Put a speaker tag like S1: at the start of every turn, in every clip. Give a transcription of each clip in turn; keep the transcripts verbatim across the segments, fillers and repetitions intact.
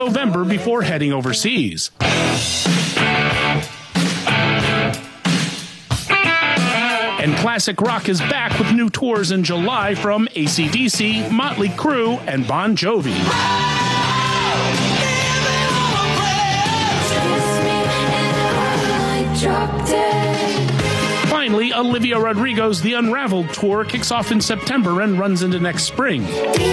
S1: November before heading overseas. And classic rock is back with new tours in July from A C D C, Motley Crue, and Bon Jovi. Finally, Olivia Rodrigo's The Unraveled Tour kicks off in September and runs into next spring.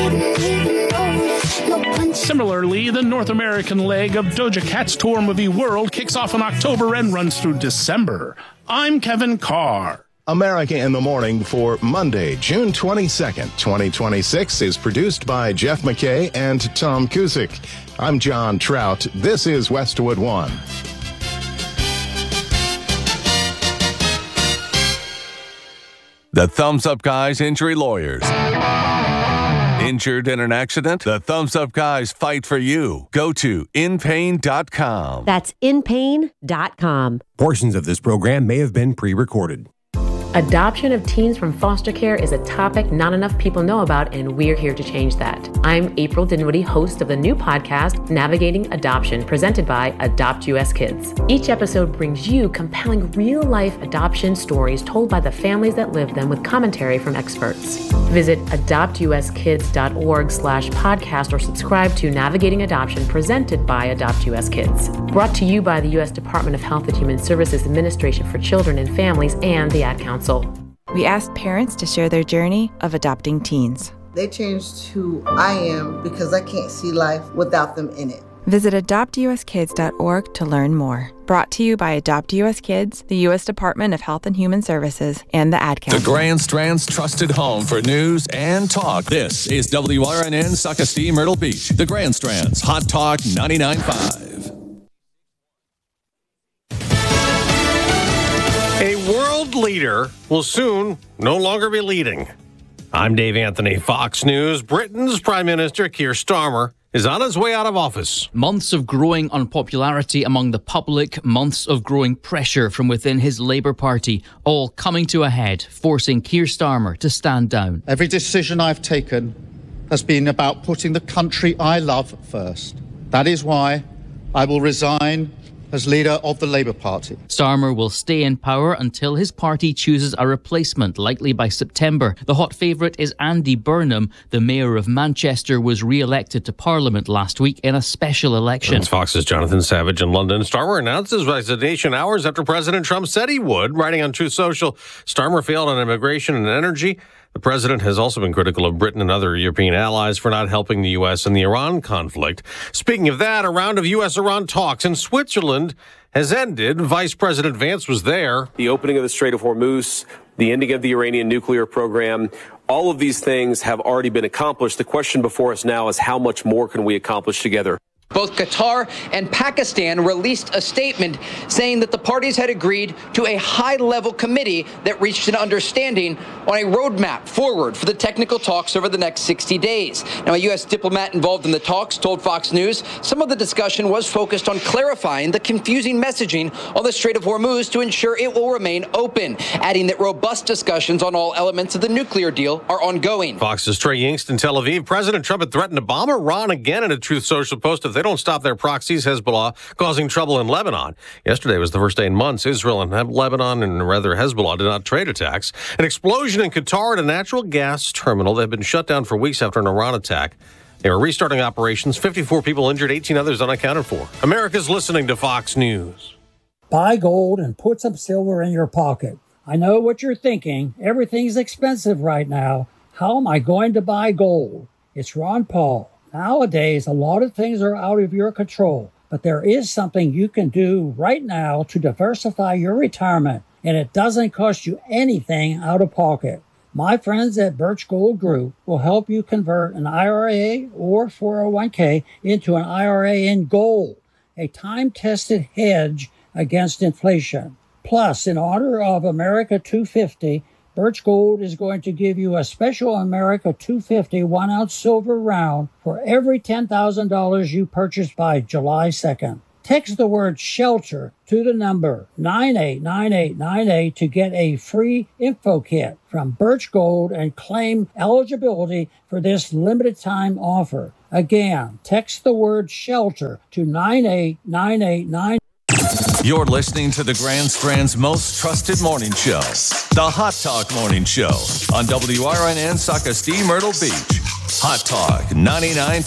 S1: Similarly, the North American leg of Doja Cat's tour Movie World kicks off in October and runs through December. I'm Kevin Carr.
S2: America in the Morning for Monday, June twenty-second, twenty twenty-six is produced by Jeff McKay and Tom Kusick. I'm John Trout. This is Westwood One.
S3: The Thumbs Up Guys Injury Lawyers. Injured in an accident? The Thumbs Up Guys fight for you. Go to in pain dot com.
S4: That's in pain dot com.
S5: Portions of this program may have been pre-recorded.
S6: Adoption of teens from foster care is a topic not enough people know about, and we're here to change that. I'm April Dinwiddie, host of the new podcast, Navigating Adoption, presented by Adopt U S Kids. Each episode brings you compelling real-life adoption stories told by the families that live them with commentary from experts. Visit adopt u s kids dot org slash podcast or subscribe to Navigating Adoption, presented by Adopt U S Kids. Brought to you by the U S Department of Health and Human Services Administration for Children and Families and the Ad Council.
S7: We asked parents to share their journey of adopting teens.
S8: They changed who I am because I can't see life without them in it.
S7: Visit adopt u s kids dot org to learn more. Brought to you by Adopt U S Kids, the U S Department of Health and Human Services, and the Ad Council.
S3: The Grand Strand's trusted home for news and talk. This is W R N N Suckastee, Myrtle Beach. The Grand Strand's Hot Talk ninety-nine point five.
S9: A world leader will soon no longer be leading. I'm Dave Anthony, Fox News. Britain's Prime Minister Keir Starmer is on his way out of office.
S10: Months of growing unpopularity among the public, months of growing pressure from within his Labour Party, all coming to a head, forcing Keir Starmer to stand down.
S11: Every decision I've taken has been about putting the country I love first. That is why I will resign as leader of the Labour Party.
S10: Starmer will stay in power until his party chooses a replacement, likely by September. The hot favourite is Andy Burnham. The mayor of Manchester was re-elected to Parliament last week in a special election.
S9: It's Fox's Jonathan Savage in London. Starmer announced his resignation hours after President Trump said he would. Writing on Truth Social, Starmer failed on immigration and energy. The president has also been critical of Britain and other European allies for not helping the U S in the Iran conflict. Speaking of that, a round of U S Iran talks in Switzerland has ended. Vice President Vance was there.
S12: The opening of the Strait of Hormuz, the ending of the Iranian nuclear program, all of these things have already been accomplished. The question before us now is how much more can we accomplish together?
S13: Both Qatar and Pakistan released a statement saying that the parties had agreed to a high-level committee that reached an understanding on a roadmap forward for the technical talks over the next sixty days. Now, a U S diplomat involved in the talks told Fox News some of the discussion was focused on clarifying the confusing messaging on the Strait of Hormuz to ensure it will remain open, adding that robust discussions on all elements of the nuclear deal are ongoing.
S9: Fox's Trey Yingst in Tel Aviv. President Trump had threatened to bomb Iran again in a Truth Social post if they don't stop their proxies, Hezbollah, causing trouble in Lebanon. Yesterday was the first day in months Israel and Lebanon, and rather Hezbollah, did not trade attacks. An explosion in Qatar at a natural gas terminal that had been shut down for weeks after an Iran attack. They were restarting operations. fifty-four people injured, eighteen others unaccounted for. America's listening to Fox News.
S14: Buy gold and put some silver in your pocket. I know what you're thinking. Everything's expensive right now. How am I going to buy gold? It's Ron Paul. Nowadays, a lot of things are out of your control, but there is something you can do right now to diversify your retirement, and it doesn't cost you anything out of pocket. My friends at Birch Gold Group will help you convert an I R A or four oh one k into an I R A in gold, a time-tested hedge against inflation. Plus, in honor of America two fifty, Birch Gold is going to give you a special America two fifty one-ounce silver round for every ten thousand dollars you purchase by July second. Text the word SHELTER to the number nine eight nine eight nine eight to get a free info kit from Birch Gold and claim eligibility for this limited time offer. Again, text the word shelter to nine eight nine eight nine.
S3: You're listening to the Grand Strand's most trusted morning show, the Hot Talk Morning Show on W R N N Sac-a-Stee, Myrtle Beach. Hot Talk ninety-nine point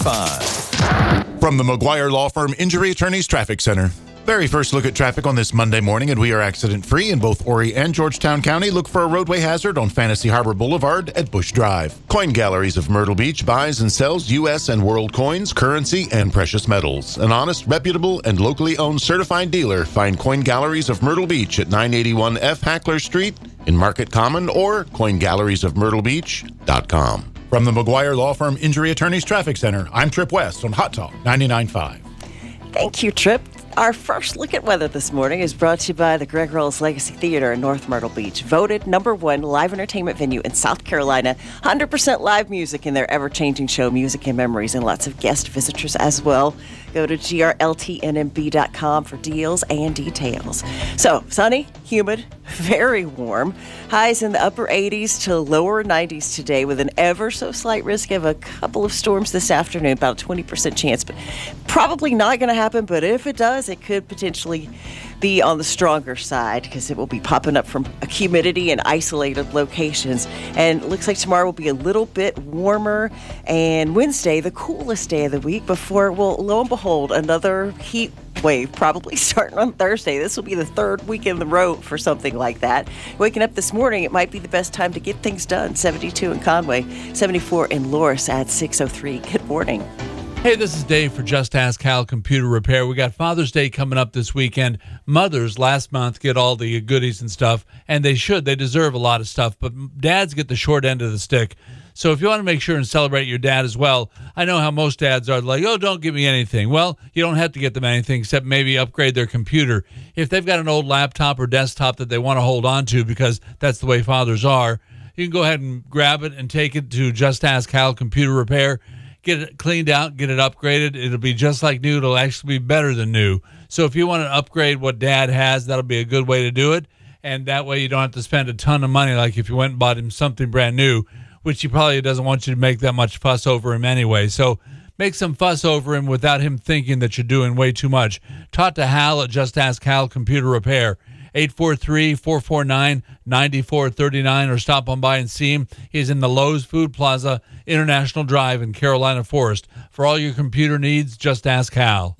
S3: five.
S15: From the McGuire Law Firm Injury Attorneys Traffic Center. Very first look at traffic on this Monday morning, and we are accident-free in both Horry and Georgetown County. Look for a roadway hazard on Fantasy Harbor Boulevard at Bush Drive. Coin Galleries of Myrtle Beach buys and sells U S and world coins, currency, and precious metals. An honest, reputable, and locally owned certified dealer. Find Coin Galleries of Myrtle Beach at nine eighty-one F Hackler Street in Market Common or coin galleries of myrtle beach dot com. From the McGuire Law Firm Injury Attorneys Traffic Center, I'm Trip West on Hot Talk ninety-nine point five.
S16: Thank you, Trip. Our first look at weather this morning is brought to you by the Greg Rolls Legacy Theater in North Myrtle Beach. Voted number one live entertainment venue in South Carolina. one hundred percent live music in their ever-changing show, Music and Memories, and lots of guest visitors as well. Go to G R L T N M B dot com for deals and details. So, sunny, humid, very warm. Highs in the upper eighties to lower nineties today with an ever so slight risk of a couple of storms this afternoon, about a twenty percent chance. But probably not going to happen, but if it does, it could potentially be on the stronger side because it will be popping up from humidity and isolated locations. And it looks like tomorrow will be a little bit warmer, and Wednesday, the coolest day of the week, before, well, lo and behold, another heat wave probably starting on Thursday. This will be the third week in the row for something like that. Waking up this morning, it might be the best time to get things done. seventy-two in Conway, seventy-four in Loris at six oh three. Good morning.
S17: Hey, this is Dave for Just Ask Hal Computer Repair. We got Father's Day coming up this weekend. Mothers last month get all the goodies and stuff, and they should. They deserve a lot of stuff, but dads get the short end of the stick. So if you want to make sure and celebrate your dad as well, I know how most dads are like, oh, don't give me anything. Well, you don't have to get them anything except maybe upgrade their computer. If they've got an old laptop or desktop that they want to hold on to because that's the way fathers are, you can go ahead and grab it and take it to Just Ask Hal Computer Repair. Get it cleaned out, get it upgraded. It'll be just like new. It'll actually be better than new. So if you want to upgrade what dad has, that'll be a good way to do it. And that way you don't have to spend a ton of money like if you went and bought him something brand new, which he probably doesn't want you to make that much fuss over him anyway. So make some fuss over him without him thinking that you're doing way too much. Talk to Hal at Just Ask Hal Computer Repair. eight four three, four four nine, nine four three nine, or stop on by and see him. He's in the Lowe's Food Plaza, International Drive in Carolina Forest. For all your computer needs, just ask Hal.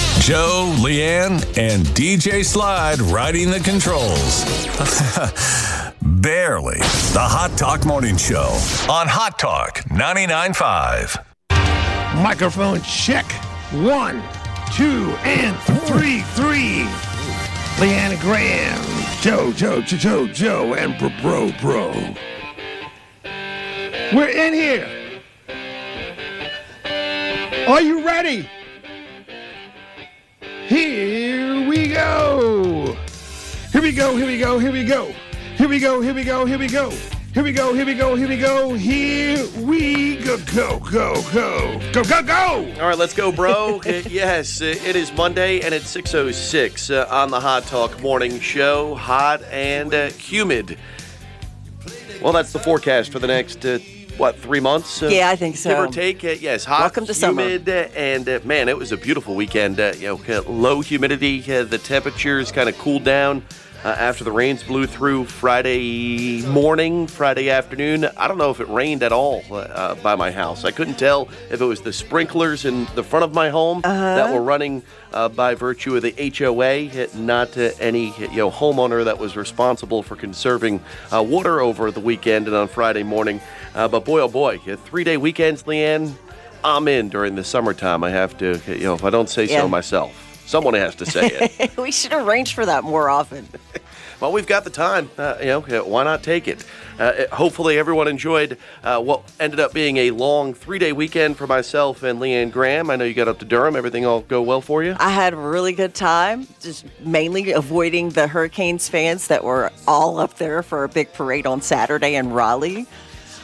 S3: Joe, Leanne, and D J Slide riding the controls. Barely. The Hot Talk Morning Show on Hot Talk ninety-nine point five.
S18: Microphone check. One, two, and three, three. Leanne Graham, Joe, Joe, Joe, Joe, Joe, and Bro, Bro, Bro. We're in here. Are you ready? Here we go. Here we go, here we go, here we go. Here we go, here we go, here we go. Here we go, here we go, here we go. Here we go, go, go, go. Go, go, go.
S19: All right, let's go, bro. Yes, it is Monday, and it's six oh six uh, on the Hot Talk Morning Show. Hot and uh, humid. Well, that's the forecast for the next, uh, what, three months? Uh,
S16: yeah, I think so.
S19: Give or take. Uh, yes, hot,
S16: Welcome to
S19: humid, uh, and, uh, man, it was a beautiful weekend. Uh, you know, low humidity. Uh, the temperatures kind of cooled down. Uh, after the rains blew through Friday morning, Friday afternoon. I don't know if it rained at all uh, by my house. I couldn't tell if it was the sprinklers in the front of my home uh-huh. that were running uh, by virtue of the H O A, not uh, any you know homeowner that was responsible for conserving uh, water over the weekend and on Friday morning. Uh, but boy, oh boy, three-day weekends, Leanne, I'm in during the summertime. I have to, you know, if I don't say yeah. so myself. Someone has to say it.
S16: We should arrange for that more often.
S19: Well, we've got the time. Uh, you know, why not take it? Uh, it hopefully, everyone enjoyed uh, what ended up being a long three-day weekend for myself and Leanne Graham. I know you got up to Durham. Everything all go well for you?
S16: I had a really good time, just mainly avoiding the Hurricanes fans that were all up there for a big parade on Saturday in Raleigh.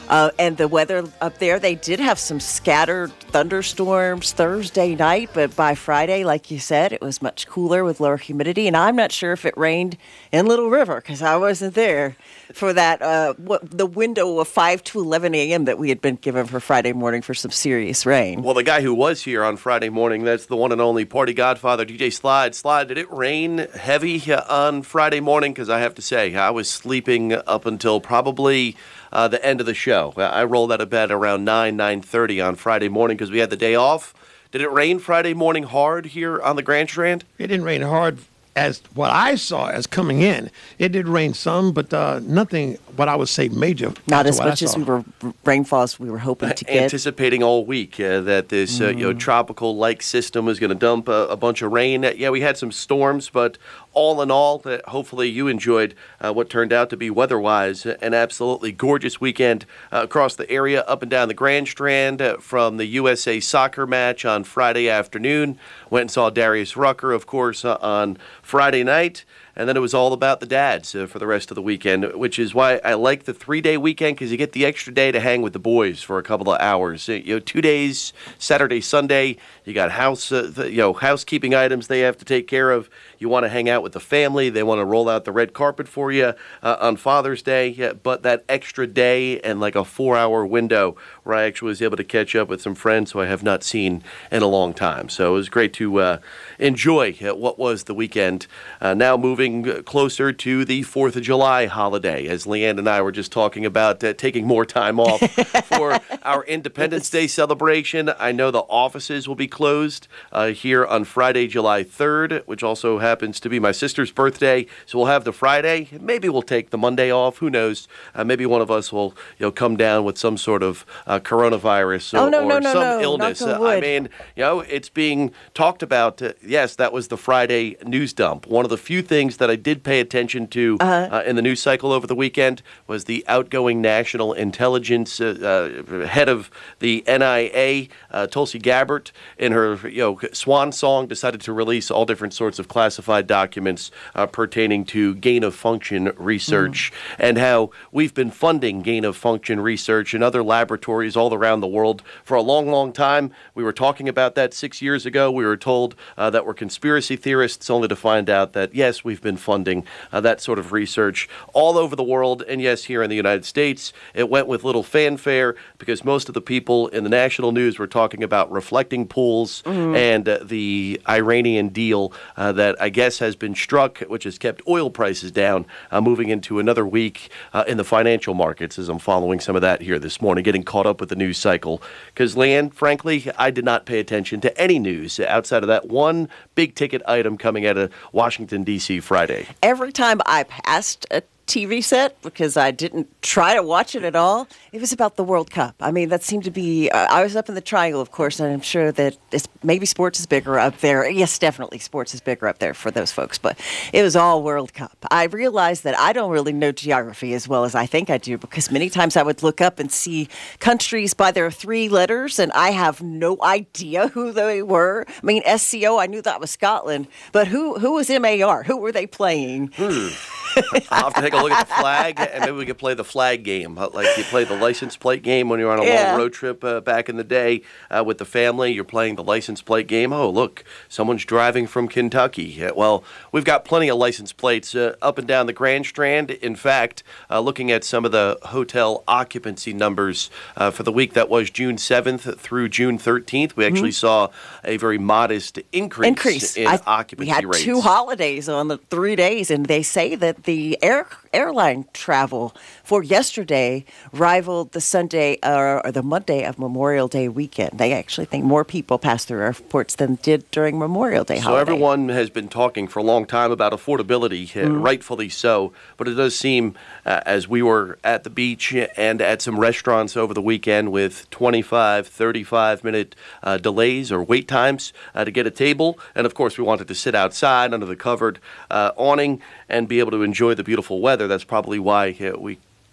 S16: Uh, and the weather up there, they did have some scattered thunderstorms Thursday night, but by Friday, like you said, it was much cooler with lower humidity. And I'm not sure if it rained in Little River because I wasn't there for that, uh, what, the window of five to eleven a.m. that we had been given for Friday morning for some serious rain.
S19: Well, the guy who was here on Friday morning, that's the one and only party godfather, D J Slide. Slide, did it rain heavy on Friday morning? Because I have to say, I was sleeping up until probably uh, the end of the show. I rolled out of bed around nine, nine thirty on Friday morning because we had the day off. Did it rain Friday morning hard here on the Grand Strand?
S18: It didn't rain hard as what I saw as coming in. It did rain some, but uh, nothing, what I would say, major.
S16: Not as much as we were rainfalls we were hoping to get.
S19: Anticipating all week uh, that this uh, mm. you know tropical-like system was going to dump a, a bunch of rain. Yeah, we had some storms, but all in all, uh, hopefully you enjoyed uh, what turned out to be weather-wise an absolutely gorgeous weekend uh, across the area, up and down the Grand Strand, uh, from the U S A soccer match on Friday afternoon. Went and saw Darius Rucker, of course, uh, on Friday night. And then it was all about the dads uh, for the rest of the weekend, which is why I like the three-day weekend, because you get the extra day to hang with the boys for a couple of hours. You know, two days, Saturday, Sunday, you got house, uh, the, you know, housekeeping items they have to take care of. You want to hang out with the family. They want to roll out the red carpet for you uh, on Father's Day. Yeah, but that extra day and like a four-hour window where I actually was able to catch up with some friends who I have not seen in a long time. So it was great to uh, enjoy uh, what was the weekend. Uh, now moving closer to the fourth of July holiday, as Leanne and I were just talking about uh, taking more time off for our Independence Day celebration. I know the offices will be closed uh, here on Friday, July third, which also happens to be my sister's birthday. So we'll have the Friday. Maybe we'll take the Monday off. Who knows? Uh, maybe one of us will, you know, come down with some sort of uh, coronavirus or,
S16: oh, no, no,
S19: or
S16: no,
S19: some
S16: no.
S19: illness. Uh, I mean, you know, it's being talked about. Uh, yes, that was the Friday news dump. One of the few things that I did pay attention to uh-huh. uh, in the news cycle over the weekend was the outgoing national intelligence uh, uh, head of the N I A, uh, Tulsi Gabbard, in her you know swan song, decided to release all different sorts of classified documents uh, pertaining to gain-of-function research mm. and how we've been funding gain-of-function research in other laboratories all around the world for a long, long time. We were talking about that six years ago. We were told uh, that we're conspiracy theorists, only to find out that, yes, we've been funding uh, that sort of research all over the world, and yes, here in the United States. It went with little fanfare because most of the people in the national news were talking about reflecting pools mm-hmm. and uh, the Iranian deal uh, that I guess has been struck, which has kept oil prices down, uh, moving into another week uh, in the financial markets, as I'm following some of that here this morning, getting caught up with the news cycle. Because, Leanne, frankly, I did not pay attention to any news outside of that one big-ticket item coming out of Washington, D C Friday.
S16: Every time I passed a T V set, because I didn't try to watch it at all, it was about the World Cup. I mean, that seemed to be, uh, I was up in the Triangle, of course, and I'm sure that it's, maybe sports is bigger up there. Yes, definitely sports is bigger up there for those folks, but it was all World Cup. I realized that I don't really know geography as well as I think I do, because many times I would look up and see countries by their three letters, and I have no idea who they were. I mean, S C O, I knew that was Scotland, but who, who was M A R? Who were they playing?
S19: Hmm. I'll have to take a look at the flag, and maybe we could play the flag game, like you play the license plate game when you're on a yeah. long road trip uh, back in the day uh, with the family. You're playing the license plate game. Oh, look, someone's driving from Kentucky. Well, we've got plenty of license plates uh, up and down the Grand Strand. In fact, uh, looking at some of the hotel occupancy numbers uh, for the week that was June seventh through June thirteenth, we actually mm-hmm. saw a very modest increase,
S16: increase.
S19: in
S16: I,
S19: occupancy
S16: rates. We had
S19: rates.
S16: two holidays on the three days, and they say that the air airline travel for yesterday rivaled the Sunday uh, or the Monday of Memorial Day weekend. They actually think more people passed through airports than did during Memorial Day
S19: so
S16: holiday.
S19: So everyone has been talking for a long time about affordability, mm-hmm. rightfully so, but it does seem, uh, as we were at the beach and at some restaurants over the weekend with twenty-five, thirty-five minute uh, delays or wait times uh, to get a table, and of course we wanted to sit outside under the covered uh, awning and be able to enjoy the beautiful weather. That's probably why uh, we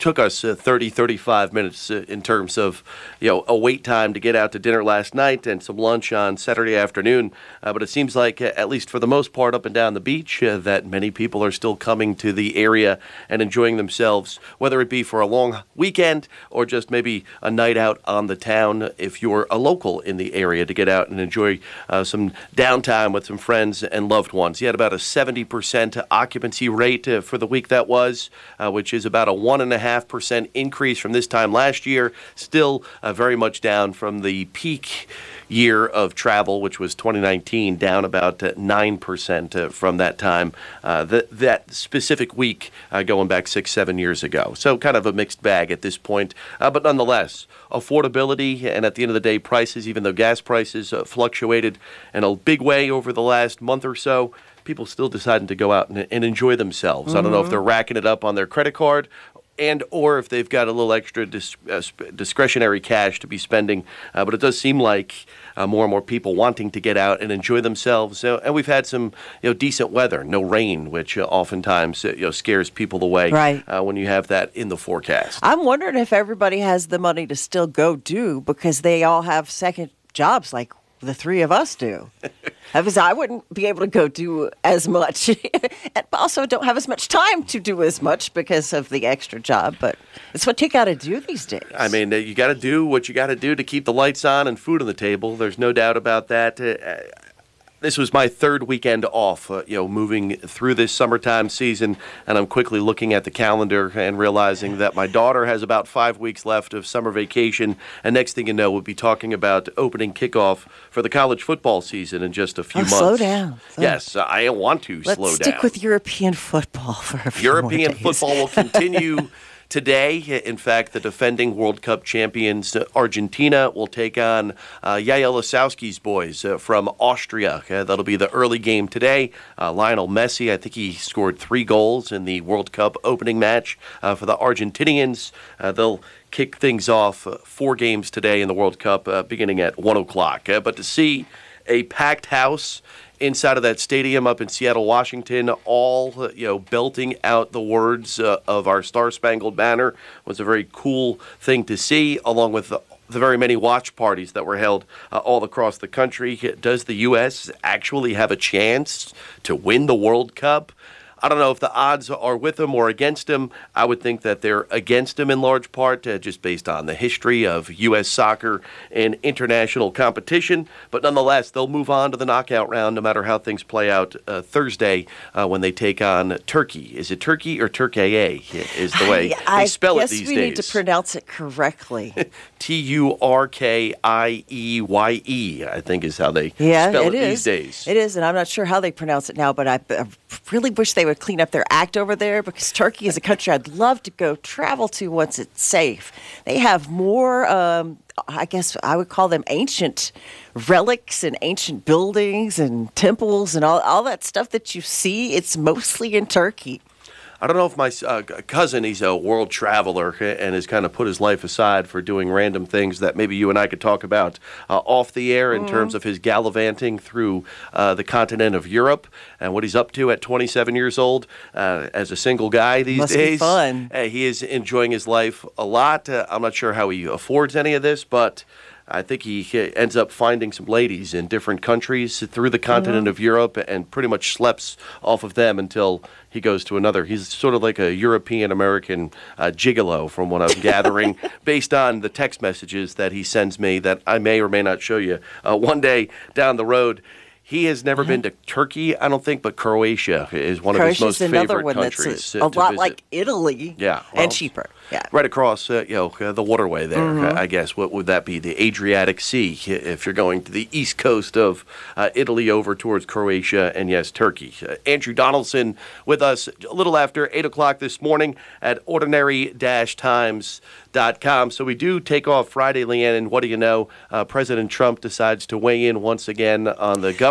S19: took us uh, thirty, thirty-five minutes uh, in terms of, you know, a wait time to get out to dinner last night and some lunch on Saturday afternoon. Uh, but it seems like, uh, at least for the most part, up and down the beach, uh, that many people are still coming to the area and enjoying themselves, whether it be for a long weekend or just maybe a night out on the town if you're a local in the area to get out and enjoy uh, some downtime with some friends and loved ones. You had about a seventy percent occupancy rate uh, for the week that was, uh, which is about a one and a half percent increase from this time last year. Still uh, very much down from the peak year of travel, which was twenty nineteen, down about uh, nine percent uh, from that time, uh, th- that specific week uh, going back six, seven years ago. So kind of a mixed bag at this point. Uh, but nonetheless, affordability and at the end of the day, prices, even though gas prices uh, fluctuated in a big way over the last month or so, people still deciding to go out and, and enjoy themselves. Mm-hmm. I don't know if they're racking it up on their credit card and or if they've got a little extra dis- uh, discretionary cash to be spending. Uh, but it does seem like uh, more and more people wanting to get out and enjoy themselves. Uh, and we've had some, you know, decent weather, no rain, which uh, oftentimes uh, you know scares people away
S16: right.
S19: uh, when you have that in the forecast.
S16: I'm wondering if everybody has the money to still go do because they all have second jobs like the three of us do. Because I wouldn't be able to go do as much. And also don't have as much time to do as much because of the extra job. But it's what you got to do these days.
S19: I mean, you got to do what you got to do to keep the lights on and food on the table. There's no doubt about that. Uh, This was my third weekend off, uh, you know, moving through this summertime season, and I'm quickly looking at the calendar and realizing that my daughter has about five weeks left of summer vacation, and next thing you know, we'll be talking about opening kickoff for the college football season in just a few
S16: oh,
S19: months.
S16: Slow down. Slow.
S19: Yes, I want to
S16: Let's
S19: slow down.
S16: Let's stick with European football for a few
S19: European
S16: more days.
S19: football will continue today. In fact, the defending World Cup champions uh, Argentina will take on uh, Yaya Lasowski's boys uh, from Austria. Uh, that'll be the early game today. Uh, Lionel Messi, I think he scored three goals in the World Cup opening match uh, for the Argentinians. Uh, they'll kick things off uh, four games today in the World Cup uh, beginning at one o'clock. Uh, but to see a packed house inside of that stadium up in Seattle, Washington, all, you know, belting out the words uh, of our Star-Spangled Banner was a very cool thing to see, along with the, the very many watch parties that were held uh, all across the country. Does the U S actually have a chance to win the World Cup? I don't know if the odds are with them or against them. I would think that they're against them in large part, uh, just based on the history of U S soccer and international competition. But nonetheless, they'll move on to the knockout round no matter how things play out uh, Thursday uh, when they take on Turkey. Is it Turkey or Turkey is the way
S16: I,
S19: they spell
S16: I
S19: it these
S16: guess we
S19: days?
S16: need to pronounce it correctly.
S19: T U R K I E Y E, I think is how they
S16: yeah,
S19: spell it,
S16: it
S19: these days.
S16: It is, and I'm not sure how they pronounce it now, but I, I really wish they would clean up their act over there because Turkey is a country I'd love to go travel to once it's safe. They have more, um, I guess I would call them ancient relics and ancient buildings and temples and all, all that stuff that you see. It's mostly in Turkey.
S19: I don't know if my uh, cousin, he's a world traveler and has kind of put his life aside for doing random things that maybe you and I could talk about uh, off the air in mm. terms of his gallivanting through uh, the continent of Europe and what he's up to at twenty-seven years old uh, as a single guy these
S16: Must
S19: days.
S16: Be fun.
S19: Uh, he is enjoying his life a lot. Uh, I'm not sure how he affords any of this, but I think he ends up finding some ladies in different countries through the continent mm-hmm. of Europe and pretty much sleeps off of them until he goes to another. He's sort of like a European-American uh, gigolo from what I'm gathering based on the text messages that he sends me that I may or may not show you uh, one day down the road. He has never been to Turkey, I don't think, but Croatia is one
S16: Croatia's
S19: of his most favorite
S16: one
S19: countries.
S16: That's a, a
S19: to
S16: lot
S19: visit.
S16: like Italy,
S19: yeah, well,
S16: and cheaper. Yeah,
S19: right across, uh, you know, uh, the waterway there.
S16: Mm-hmm.
S19: Uh, I guess what would that be? The Adriatic Sea. If you're going to the east coast of uh, Italy over towards Croatia, and yes, Turkey. Uh, Andrew Donaldson with us a little after eight o'clock this morning at ordinary dash times dot com. So we do take off Friday, Leanne, and what do you know? Uh, President Trump decides to weigh in once again on the governor.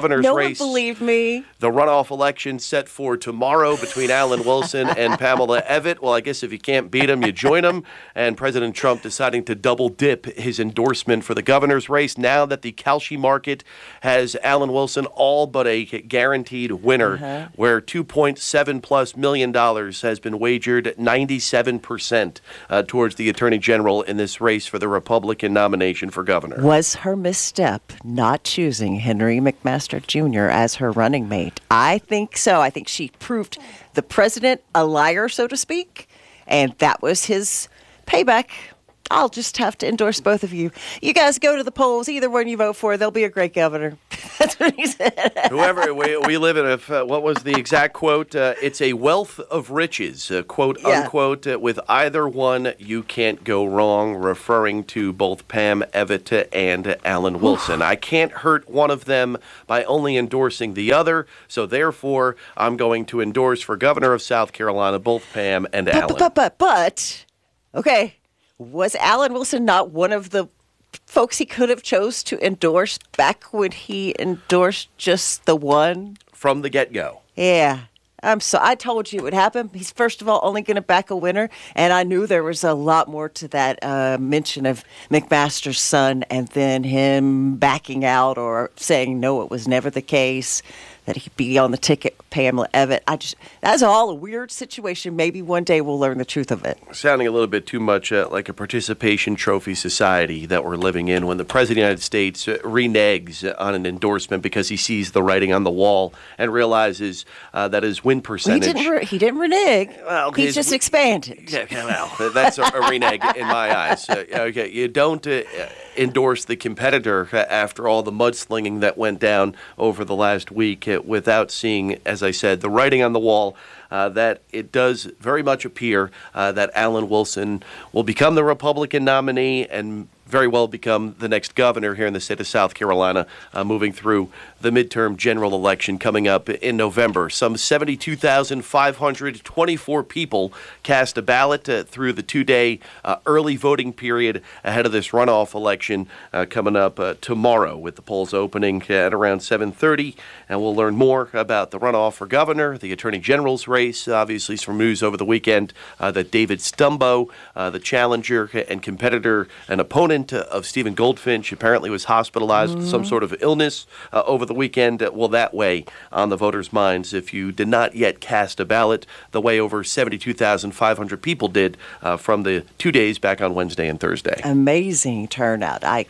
S19: governor's
S16: no
S19: race.
S16: No one believed me.
S19: The runoff election set for tomorrow between Alan Wilson and Pamela Evette. Well, I guess if you can't beat them, you join them. And President Trump deciding to double dip his endorsement for the governor's race now that the Kalshi market has Alan Wilson all but a guaranteed winner, uh-huh. where two point seven plus million dollars has been wagered, ninety-seven percent uh, towards the Attorney General in this race for the Republican nomination for governor.
S16: Was her misstep not choosing Henry McMaster Junior as her running mate? I think so. I think she proved the president a liar, so to speak, and that was his payback. I'll just have to endorse both of you. You guys go to the polls. Either one you vote for, they'll be a great governor. That's what he said.
S19: Whoever, we, we live in a, uh, what was the exact quote? Uh, it's a wealth of riches, uh, quote,
S16: yeah.
S19: unquote. Uh, with either one, you can't go wrong, referring to both Pam Evette and Alan Wilson. I can't hurt one of them by only endorsing the other, so therefore, I'm going to endorse for governor of South Carolina both Pam and
S16: but,
S19: Alan.
S16: But, but, but, but, okay. Was Alan Wilson not one of the folks he could have chose to endorse back when he endorsed just the one?
S19: From the get-go.
S16: Yeah. I'm so I told you it would happen. He's first of all only going to back a winner, and I knew there was a lot more to that uh, mention of McMaster's son and then him backing out or saying no, it was never the case, that he'd be on the ticket with Pamela Evette. I just that's all a weird situation. Maybe one day we'll learn the truth of it.
S19: Sounding a little bit too much uh, like a participation trophy society that we're living in when the President of the United States uh, reneges on an endorsement because he sees the writing on the wall and realizes uh, that his win percentage...
S16: Well, he, didn't re- he didn't renege. Well, He's just expanded.
S19: Yeah, well, that's a, a renege in my eyes. Uh, okay, you don't uh, endorse the competitor after all the mudslinging that went down over the last week uh, without seeing, as I said, the writing on the wall. Uh, that it does very much appear uh, that Alan Wilson will become the Republican nominee and very well become the next governor here in the state of South Carolina, uh, moving through the midterm general election coming up in November. Some seventy-two thousand five hundred twenty-four people cast a ballot uh, through the two-day uh, early voting period ahead of this runoff election uh, coming up uh, tomorrow, with the polls opening at around seven thirty. And we'll learn more about the runoff for governor, the Attorney General's race, obviously some news over the weekend uh, that David Stumbo, uh, the challenger and competitor and opponent of Stephen Goldfinch, apparently was hospitalized mm-hmm. with some sort of illness uh, over the weekend. Well, that way on the voters' minds, if you did not yet cast a ballot, the way over seventy-two thousand five hundred people did uh, from the two days back on Wednesday and Thursday.
S16: Amazing turnout. I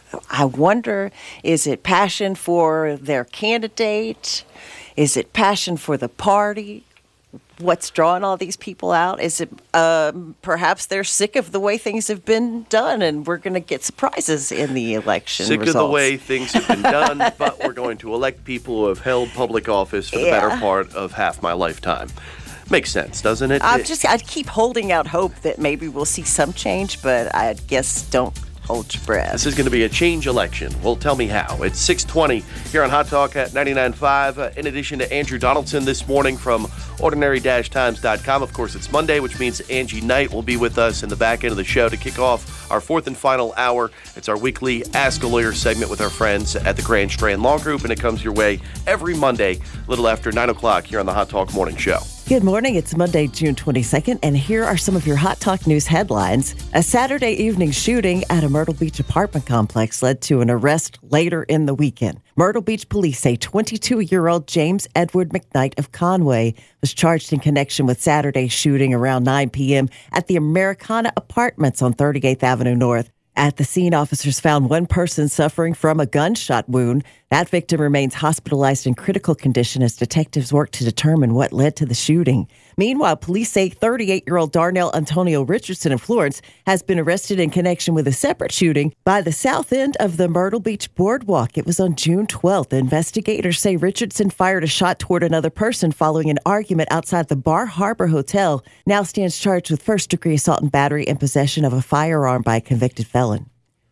S16: I wonder, is it passion for their candidate? Is it passion for the party? What's drawing all these people out? Is it um, perhaps they're sick of the way things have been done and we're going to get surprises in the election
S19: Sick
S16: results?
S19: of the way things have been done, but we're going to elect people who have held public office for the
S16: yeah.
S19: better part of half my lifetime. Makes sense, doesn't it?
S16: I just I keep holding out hope that maybe we'll see some change, but I guess don't hold your breath.
S19: This is going to be a change election. Well, tell me how. It's six twenty here on Hot Talk at ninety-nine point five. Uh, in addition to Andrew Donaldson this morning from ordinary dash times dot com. Of course, it's Monday, which means Angie Knight will be with us in the back end of the show to kick off our fourth and final hour. It's our weekly Ask a Lawyer segment with our friends at the Grand Strand Law Group, and it comes your way every Monday, a little after nine o'clock here on the Hot Talk Morning Show.
S16: Good morning. It's Monday, June twenty-second, and here are some of your Hot Talk News headlines. A Saturday evening shooting at a Myrtle Beach apartment complex led to an arrest later in the weekend. Myrtle Beach police say twenty-two-year-old James Edward McKnight of Conway was charged in connection with Saturday's shooting around nine p.m. at the Americana Apartments on thirty-eighth Avenue North. At the scene, officers found one person suffering from a gunshot wound. That victim remains hospitalized in critical condition as detectives work to determine what led to the shooting. Meanwhile, police say thirty-eight-year-old Darnell Antonio Richardson of Florence has been arrested in connection with a separate shooting by the south end of the Myrtle Beach Boardwalk. It was on June twelfth. Investigators say Richardson fired a shot toward another person following an argument outside the Bar Harbor Hotel. Now stands charged with first-degree assault and battery and possession of a firearm by a convicted felon.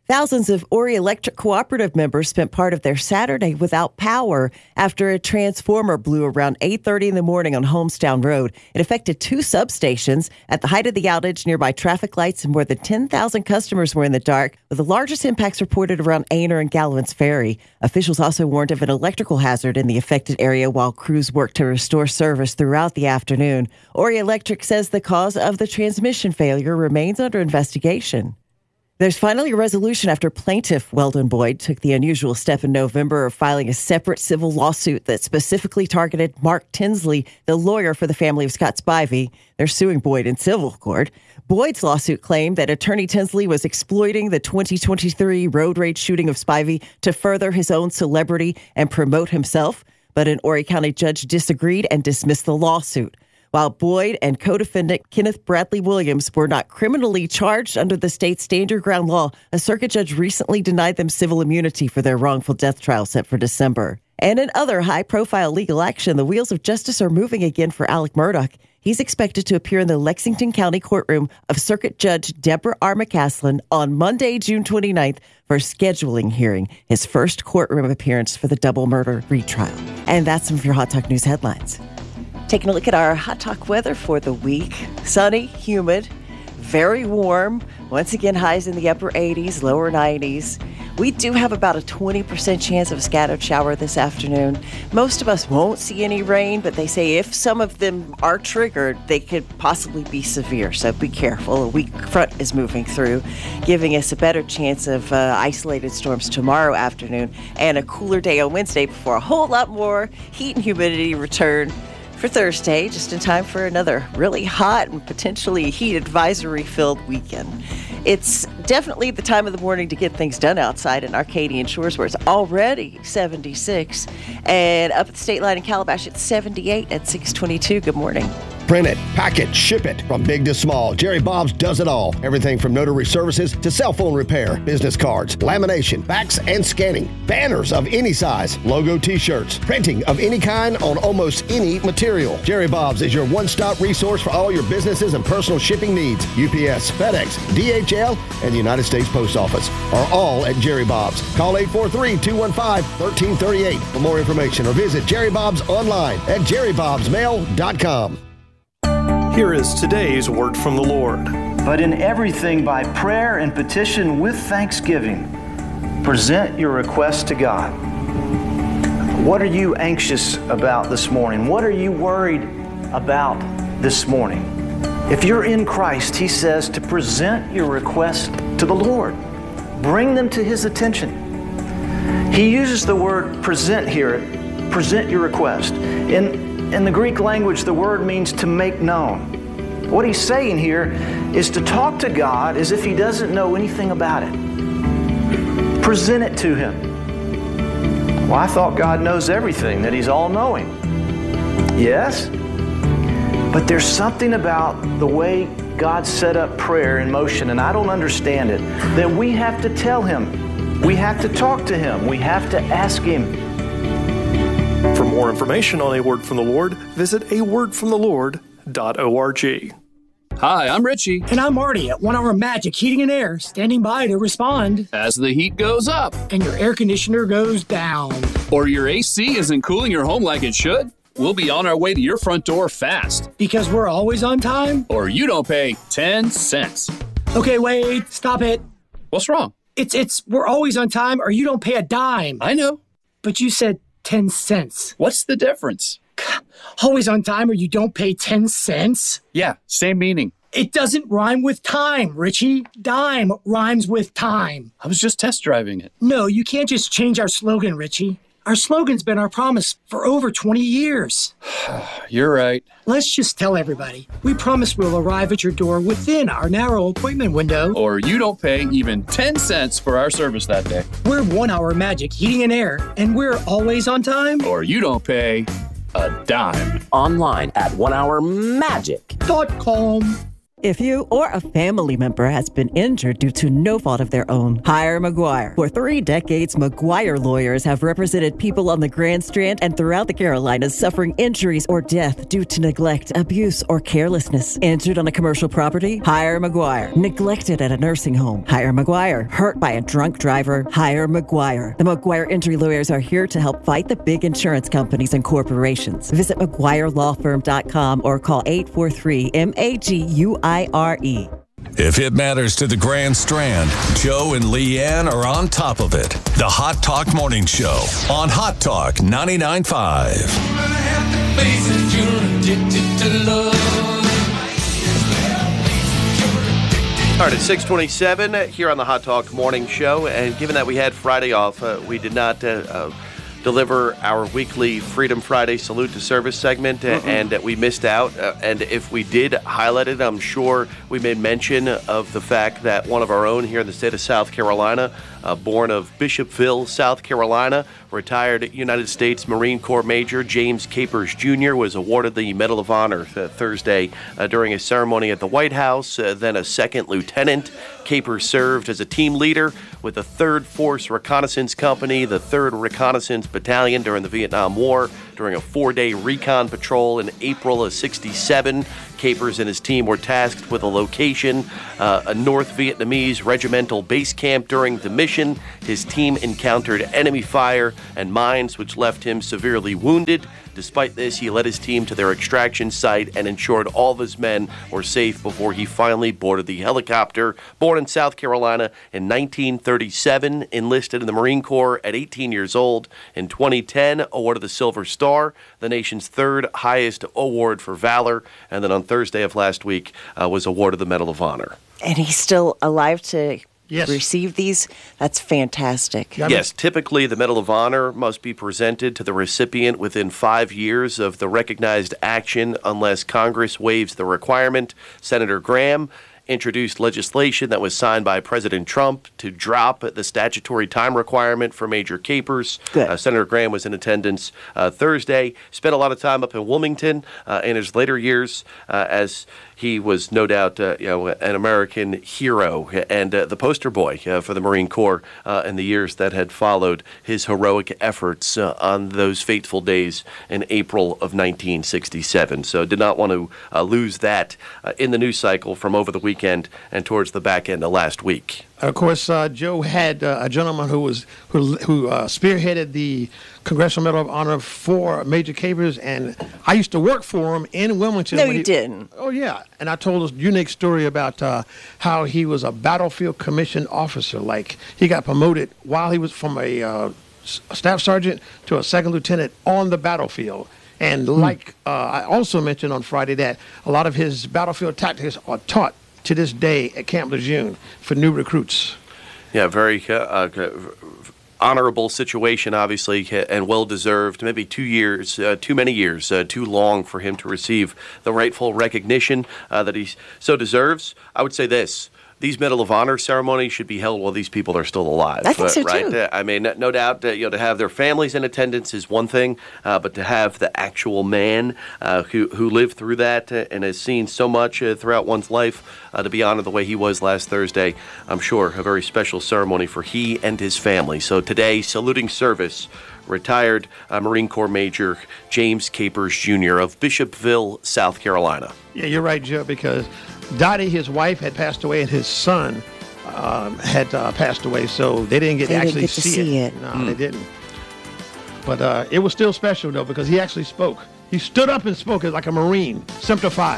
S16: Thousands of Ori Electric Cooperative members spent part of their Saturday without power after a transformer blew around eight thirty in the morning on Homestown Road. It affected two substations. At the height of the outage, nearby traffic lights and more than ten thousand customers were in the dark, with the largest impacts reported around Aner and Galvins Ferry. Officials also warned of an electrical hazard in the affected area while crews worked to restore service throughout the afternoon. Ori Electric says the cause of the transmission failure remains under investigation. There's finally a resolution after plaintiff Weldon Boyd took the unusual step in November of filing a separate civil lawsuit that specifically targeted Mark Tinsley, the lawyer for the family of Scott Spivey. They're suing Boyd in civil court. Boyd's lawsuit claimed that attorney Tinsley was exploiting the twenty twenty-three road rage shooting of Spivey to further his own celebrity and promote himself. But an Horry County judge disagreed and dismissed the lawsuit. While Boyd and co-defendant Kenneth Bradley Williams were not criminally charged under the state's stand your ground law, a circuit judge recently denied them civil immunity for their wrongful death trial set for December. And in other high-profile legal action, the wheels of justice are moving again for Alec Murdaugh. He's expected to appear in the Lexington County courtroom of Circuit Judge Deborah R. McCaslin on Monday, June twenty-ninth, for a scheduling hearing, his first courtroom appearance for the double murder retrial. And that's some of your Hot Talk News headlines. Taking a look at our Hot Talk weather for the week. Sunny, humid, very warm. Once again, highs in the upper eighties, lower nineties. We do have about a twenty percent chance of a scattered shower this afternoon. Most of us won't see any rain, but they say if some of them are triggered, they could possibly be severe. So be careful. A weak front is moving through, giving us a better chance of uh, isolated storms tomorrow afternoon and a cooler day on Wednesday before a whole lot more heat and humidity return for Thursday, just in time for another really hot and potentially heat advisory-filled weekend. It's definitely the time of the morning to get things done outside in Arcadian Shores, where it's already seventy-six, and up at the state line in Calabash, it's seventy-eight at six twenty-two. Good morning.
S20: Print it, pack it, ship it. From big to small, Jerry Bob's does it all. Everything from notary services to cell phone repair, business cards, lamination, fax and scanning, banners of any size, logo t-shirts, printing of any kind on almost any material. Jerry Bob's is your one-stop resource for all your businesses and personal shipping needs. U P S, FedEx, D H L, and the United States Post Office are all at Jerry Bob's. Call eight four three, two one five, one three three eight for more information or visit Jerry Bob's online at jerry bobs mail dot com.
S21: Here is today's word from the Lord.
S22: But in everything by prayer and petition with thanksgiving, present your request to God. What are you anxious about this morning? What are you worried about this morning? If you're in Christ, He says to present your request to the Lord. Bring them to His attention. He uses the word present here, present your request. In In the Greek language, the word means to make known. What he's saying here is to talk to God as if He doesn't know anything about it. Present it to Him. Well, I thought God knows everything, that He's all-knowing. Yes, but there's something about the way God set up prayer in motion, and I don't understand it, that we have to tell Him. We have to talk to Him. We have to ask Him.
S21: For more information on A Word from the Lord, visit a word from the lord dot org.
S23: Hi, I'm Richie.
S24: And I'm Marty at One Hour Magic Heating and Air, standing by to respond.
S23: As the heat goes up.
S24: And your air conditioner goes down.
S23: Or your A C isn't cooling your home like it should. We'll be on our way to your front door fast.
S24: Because we're always on time?
S23: Or you don't pay ten cents.
S24: Okay, wait, stop it.
S23: What's wrong?
S24: It's, it's, we're always on time or you don't pay a dime.
S23: I know.
S24: But you said ten cents.
S23: What's the difference?
S24: Always on time or you don't pay ten cents?
S23: Yeah, same meaning.
S24: It doesn't rhyme with time, Richie. Dime rhymes with time.
S23: I was just test driving it.
S24: No, you can't just change our slogan, Richie. Our slogan's been our promise for over twenty years.
S23: You're right.
S24: Let's just tell everybody. We promise we'll arrive at your door within our narrow appointment window.
S23: Or you don't pay even ten cents for our service that day.
S24: We're One Hour Magic Heating and Air, and we're always on time.
S23: Or you don't pay a dime.
S25: Online at one hour magic
S24: dot com.
S1: If you or a family member has been injured due to no fault of their own, hire McGuire. For three decades, McGuire lawyers have represented people on the Grand Strand and throughout the Carolinas suffering injuries or death due to neglect, abuse, or carelessness. Injured on a commercial property? Hire McGuire. Neglected at a nursing home? Hire McGuire. Hurt by a drunk driver? Hire McGuire. The McGuire injury lawyers are here to help fight the big insurance companies and corporations. Visit McGuire Law Firm dot com or call eight four three M A G U I R E.
S3: If it matters to the Grand Strand, Joe and Leanne are on top of it. The Hot Talk Morning Show on Hot Talk ninety-nine point five.
S19: All right, it's six twenty-seven here on the Hot Talk Morning Show, and given that we had Friday off, uh, we did not uh, uh, deliver our weekly Freedom Friday Salute to Service segment, uh, and uh, we missed out. Uh, and if we did highlight it, I'm sure we made mention of the fact that one of our own here in the state of South Carolina, uh, born of Bishopville, South Carolina, retired United States Marine Corps Major James Capers Junior was awarded the Medal of Honor th- Thursday uh, during a ceremony at the White House. Uh, then a second lieutenant. Capers served as a team leader with the third Force Reconnaissance Company, the third Reconnaissance Battalion during the Vietnam War. During a four-day recon patrol in April of sixty-seven, Capers and his team were tasked with a location, uh, a North Vietnamese regimental base camp. During the mission, his team encountered enemy fire and mines, which left him severely wounded. Despite this, he led his team to their extraction site and ensured all of his men were safe before he finally boarded the helicopter. Born in South Carolina in nineteen thirty-seven, enlisted in the Marine Corps at eighteen years old. In twenty ten, awarded the Silver Star, the nation's third highest award for valor. And then on Thursday of last week, uh, was awarded the Medal of Honor.
S16: And he's still alive to
S19: Yes.
S16: receive these? That's fantastic.
S19: Yes, typically the Medal of Honor must be presented to the recipient within five years of the recognized action unless Congress waives the requirement. Senator Graham introduced legislation that was signed by President Trump to drop the statutory time requirement for Major Capers. Uh, Senator Graham was in attendance uh, Thursday, spent a lot of time up in Wilmington uh, in his later years uh, as he was no doubt uh, you know, an American hero and uh, the poster boy uh, for the Marine Corps uh, in the years that had followed his heroic efforts uh, on those fateful days in April of nineteen sixty-seven. So did not want to uh, lose that uh, in the news cycle from over the weekend and towards the back end of last week.
S18: Of course, uh, Joe had uh, a gentleman who was who who uh, spearheaded the Congressional Medal of Honor for Major Capers, and I used to work for him in Wilmington.
S16: No,
S18: when
S16: you
S18: he,
S16: didn't.
S18: Oh yeah, and I told a unique story about uh, how he was a battlefield commissioned officer. Like he got promoted while he was from a, uh, a staff sergeant to a second lieutenant on the battlefield. And
S16: Hmm.
S18: like uh, I also mentioned on Friday that a lot of his battlefield tactics are taught to this day at Camp Lejeune for new recruits.
S19: Yeah, very uh, uh, honorable situation, obviously, and well-deserved. Maybe two years, uh, too many years, uh, too long for him to receive the rightful recognition uh, that he so deserves. I would say this. These Medal of Honor ceremonies should be held while these people are still alive.
S16: I think
S19: uh,
S16: so,
S19: right?
S16: too.
S19: Uh, I mean, no doubt, uh, you know, to have their families in attendance is one thing, uh, but to have the actual man uh, who who lived through that uh, and has seen so much uh, throughout one's life uh, to be honored the way he was last Thursday, I'm sure a very special ceremony for he and his family. So today, saluting service. Retired uh, Marine Corps Major James Capers Junior of Bishopville, South Carolina.
S18: Yeah, you're right, Joe, because Dottie, his wife, had passed away, and his son um, had uh, passed away, so they didn't get
S16: They
S18: to
S16: didn't
S18: actually
S16: get to
S18: see,
S16: see
S18: it.
S16: it.
S18: No,
S16: Mm.
S18: they didn't. But uh, it was still special, though, because he actually spoke. He stood up and spoke like a Marine. Semper Fi.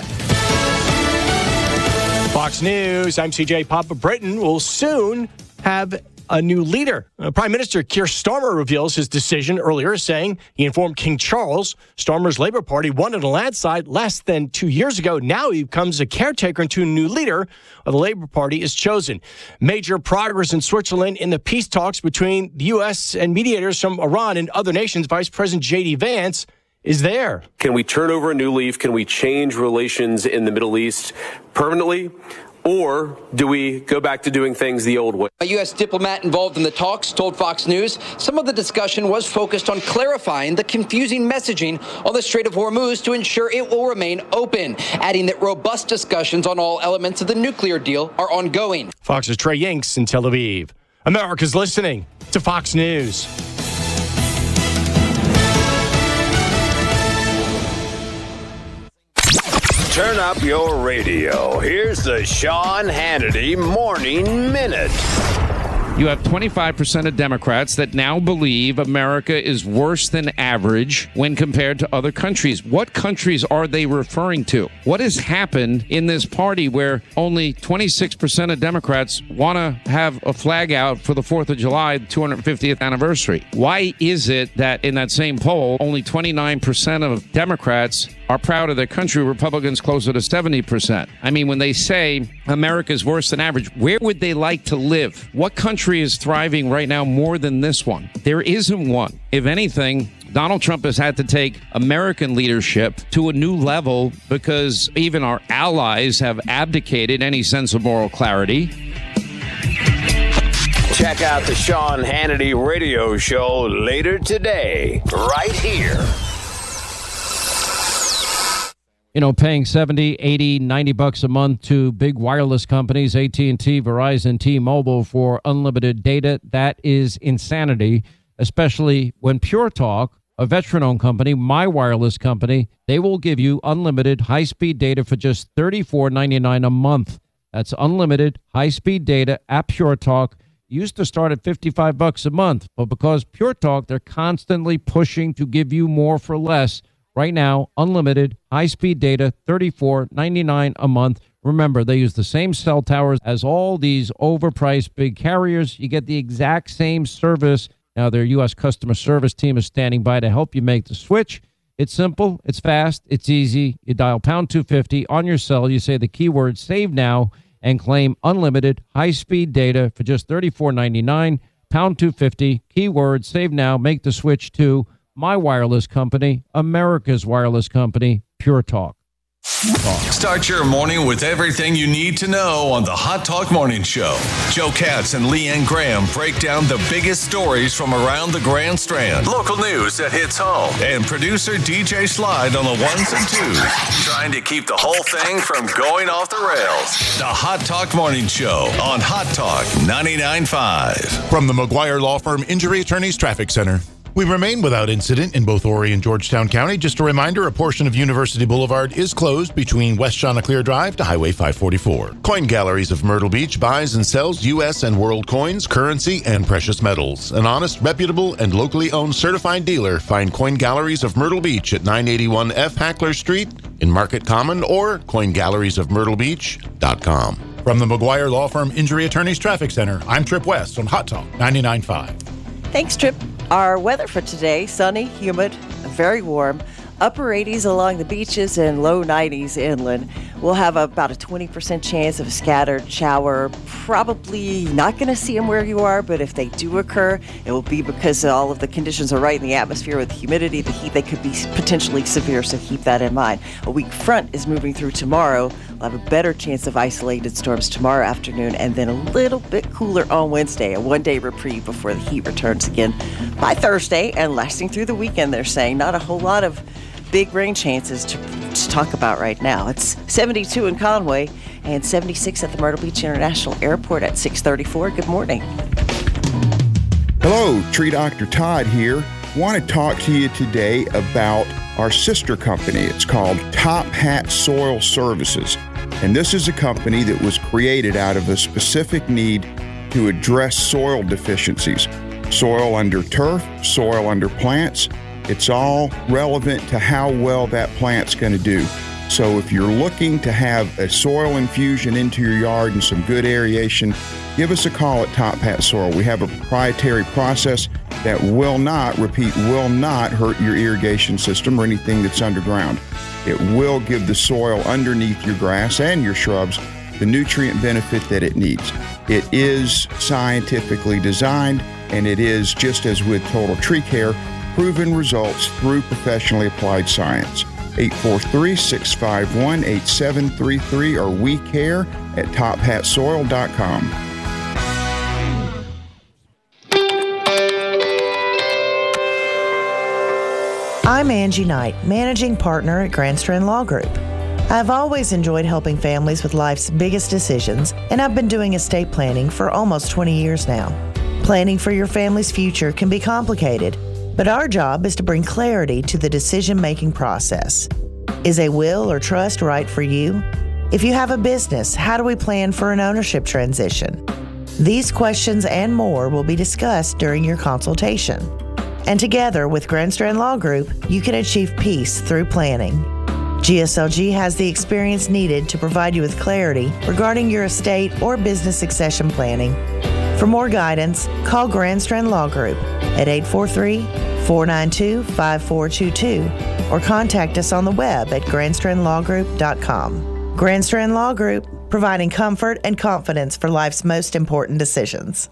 S2: Fox News, I'm C J. Papa. Britain will soon have a new leader. Uh, Prime Minister Keir Starmer reveals his decision earlier, saying he informed King Charles Starmer's Labour Party won in a landslide less than two years ago. Now he becomes a caretaker until a new leader of the Labour Party is chosen. Major progress in Switzerland in the peace talks between the U S and mediators from Iran and other nations. Vice President J D Vance is there.
S12: Can we turn over a new leaf? Can we change relations in the Middle East permanently? Or do we go back to doing things the old way?
S13: A U S diplomat involved in the talks told Fox News some of the discussion was focused on clarifying the confusing messaging on the Strait of Hormuz to ensure it will remain open, adding that robust discussions on all elements of the nuclear deal are ongoing.
S2: Fox's Trey Yanks in Tel Aviv. America's listening to Fox News.
S4: Turn up your radio. Here's the Sean Hannity Morning Minute.
S5: You have twenty-five percent of Democrats that now believe America is worse than average when compared to other countries. What countries are they referring to? What has happened in this party where only twenty-six percent of Democrats want to have a flag out for the fourth of July, the two hundred fiftieth anniversary? Why is it that in that same poll, only twenty-nine percent of Democrats are proud of their country, Republicans closer to seventy percent? I mean, when they say America's worse than average, where would they like to live? What country is thriving right now more than this one? There isn't one. If anything, Donald Trump has had to take American leadership to a new level because even our allies have abdicated any sense of moral clarity.
S4: Check out the Sean Hannity radio show later today, right here.
S5: You know, paying seventy, eighty, ninety bucks a month to big wireless companies, A T and T, Verizon, T-Mobile for unlimited data, that is insanity, especially when Pure Talk, a veteran-owned company, my wireless company, they will give you unlimited high-speed data for just thirty-four ninety-nine a month. That's unlimited high-speed data at Pure Talk. Used to start at fifty-five bucks a month, but because Pure Talk, they're constantly pushing to give you more for less. Right now, unlimited, high-speed data, thirty-four ninety-nine a month. Remember, they use the same cell towers as all these overpriced big carriers. You get the exact same service. Now, their U S customer service team is standing by to help you make the switch. It's simple, it's fast, it's easy. You dial pound two fifty on your cell. You say the keyword save now and claim unlimited, high-speed data for just thirty-four ninety-nine. Pound two fifty, keyword save now, make the switch to my wireless company, America's wireless company, Pure Talk.
S3: Talk. Start your morning with everything you need to know on the Hot Talk Morning Show. Joe Katz and Leanne Graham break down the biggest stories from around the Grand Strand. Local news that hits home. And producer D J Slide on the ones and twos. Trying to keep the whole thing from going off the rails. The Hot Talk Morning Show on Hot Talk ninety-nine point five.
S15: From the McGuire Law Firm Injury Attorneys Traffic Center. We remain without incident in both Horry and Georgetown County. Just a reminder, a portion of University Boulevard is closed between West Chanticleer Drive to Highway five forty-four. Coin Galleries of Myrtle Beach buys and sells U S and world coins, currency, and precious metals. An honest, reputable, and locally owned certified dealer. Find Coin Galleries of Myrtle Beach at nine eighty-one F Hackler Street in Market Common or coin galleries of myrtle beach dot com. From the McGuire Law Firm Injury Attorneys Traffic Center, I'm Trip West on Hot Talk ninety-nine point five.
S16: Thanks, Trip. Our weather for today, sunny, humid, very warm. Upper eighties along the beaches and low nineties inland. We'll have about a twenty percent chance of a scattered shower. Probably not going to see them where you are, but if they do occur, it will be because all of the conditions are right in the atmosphere with the humidity, the heat. They could be potentially severe, so keep that in mind. A weak front is moving through tomorrow. We'll have a better chance of isolated storms tomorrow afternoon, and then a little bit cooler on Wednesday, a one-day reprieve before the heat returns again by Thursday and lasting through the weekend, they're saying. Not a whole lot of big rain chances to, to talk about right now. It's seventy-two in Conway and seventy-six at the Myrtle Beach International Airport at six thirty-four. Good morning.
S18: Hello, Tree Doctor Todd here. Want to talk to you today about our sister company. It's called Top Hat Soil Services. And this is a company that was created out of a specific need to address soil deficiencies. Soil under turf, soil under plants. It's all relevant to how well that plant's going to do. So if you're looking to have a soil infusion into your yard and some good aeration, give us a call at Top Hat Soil. We have a proprietary process that will not, repeat, will not hurt your irrigation system or anything that's underground. It will give the soil underneath your grass and your shrubs the nutrient benefit that it needs. It is scientifically designed, and it is, just as with Total Tree Care, proven results through professionally applied science.
S6: eight four three, six five one, eight seven three three, or we care at top hat soil dot com.
S7: I'm Angie Knight, managing partner at Grand Strand Law Group. I've always enjoyed helping families with life's biggest decisions, and I've been doing estate planning for almost twenty years now. Planning for your family's future can be complicated, but our job is to bring clarity to the decision-making process. Is a will or trust right for you? If you have a business, how do we plan for an ownership transition? These questions and more will be discussed during your consultation. And together with Grand Strand Law Group, you can achieve peace through planning. G S L G has the experience needed to provide you with clarity regarding your estate or business succession planning. For more guidance, call Grand Strand Law Group at eight four three, four nine two, five four two two or contact us on the web at grand strand law group dot com. Grand Strand Law Group, providing comfort and confidence for life's most important decisions.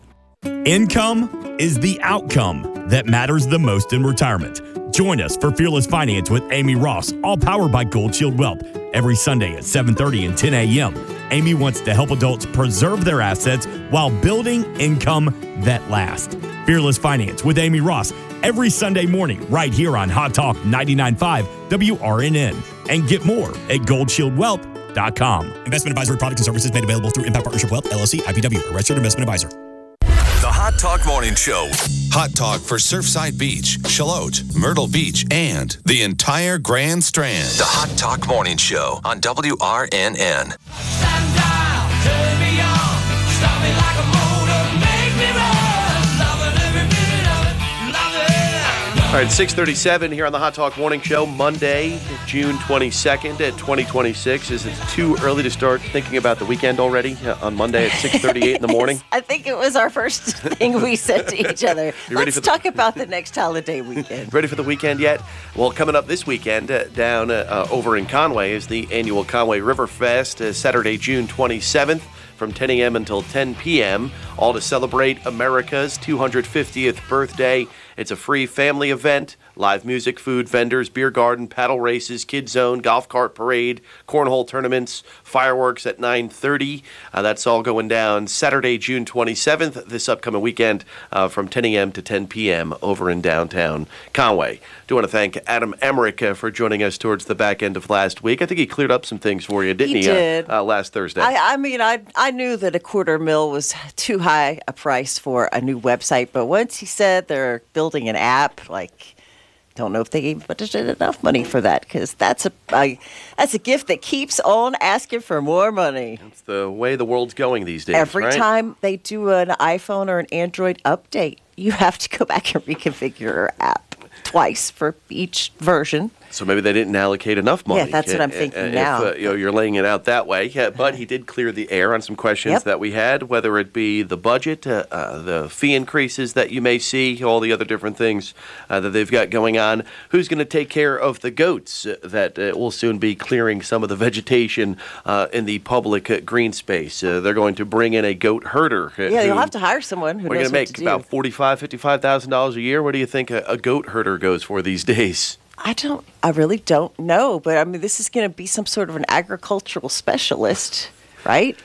S8: Income is the outcome that matters the most in retirement. Join us for Fearless Finance with Amy Ross, all powered by Gold Shield Wealth, every Sunday at seven thirty and ten a.m. Amy wants to help adults preserve their assets while building income that lasts. Fearless Finance with Amy Ross, every Sunday morning right here on Hot Talk ninety-nine point five W R N N. And get more at gold shield wealth dot com.
S11: Investment advisory products and services made available through Impact Partnership Wealth, L L C, I P W, a registered investment advisor.
S3: The Hot Talk Morning Show. Hot Talk for Surfside Beach, Charlotte, Myrtle Beach, and the entire Grand Strand. The Hot Talk Morning Show on W R N N.
S25: Stand down, turn me on, stop me like a motor, make me run, loving every minute of it, love it.
S19: All right, six thirty-seven here on the Hot Talk Morning Show, Monday, June twenty-second at twenty twenty-six. Is it too early to start thinking about the weekend already uh, on Monday at six thirty-eight in the morning?
S16: I think it was our first thing we said to each other.
S19: You ready
S16: Let's
S19: for the-
S16: talk about the next holiday weekend.
S19: Ready for the weekend yet? Well, coming up this weekend uh, down uh, uh, over in Conway is the annual Conway River Fest, uh, Saturday, June twenty-seventh from ten a.m. until ten p.m., all to celebrate America's two hundred fiftieth birthday. It's a free family event, live music, food, vendors, beer garden, paddle races, kids zone, golf cart parade, cornhole tournaments, fireworks at nine thirty. Uh, that's all going down Saturday, June twenty-seventh, this upcoming weekend uh, from ten a.m. to ten p.m. over in downtown Conway. Do want to thank Adam Emmerich uh, for joining us towards the back end of last week. I think he cleared up some things for you, didn't he?
S16: He did.
S19: Uh, uh, last Thursday.
S16: I, I mean, I I knew that a quarter mil was too high a price for a new website, but once he said they're building an app, like, don't know if they even budgeted enough money for that, because that's a, a that's a gift that keeps on asking for more money.
S19: It's the way the world's going these days.
S16: Every
S19: right?
S16: time they do an iPhone or an Android update, you have to go back and reconfigure your app twice for each version.
S19: So maybe they didn't allocate enough money.
S16: Yeah, that's what I'm thinking
S19: if,
S16: now.
S19: Uh, you know, you're laying it out that way. Yeah, but he did clear the air on some questions
S16: Yep.
S19: that we had, whether it be the budget, uh, uh, the fee increases that you may see, all the other different things uh, that they've got going on. Who's going to take care of the goats uh, that uh, will soon be clearing some of the vegetation uh, in the public uh, green space? Uh, they're going to bring in a goat herder. Uh,
S16: Yeah, you'll
S19: who
S16: have to hire someone who
S19: We're
S16: knows
S19: going
S16: what
S19: to
S16: to
S19: make
S16: do.
S19: about forty-five thousand dollars, fifty-five thousand dollars a year. What do you think a, a goat herder goes for these days?
S16: I don't, I really don't know, but I mean, this is going to be some sort of an agricultural specialist, right?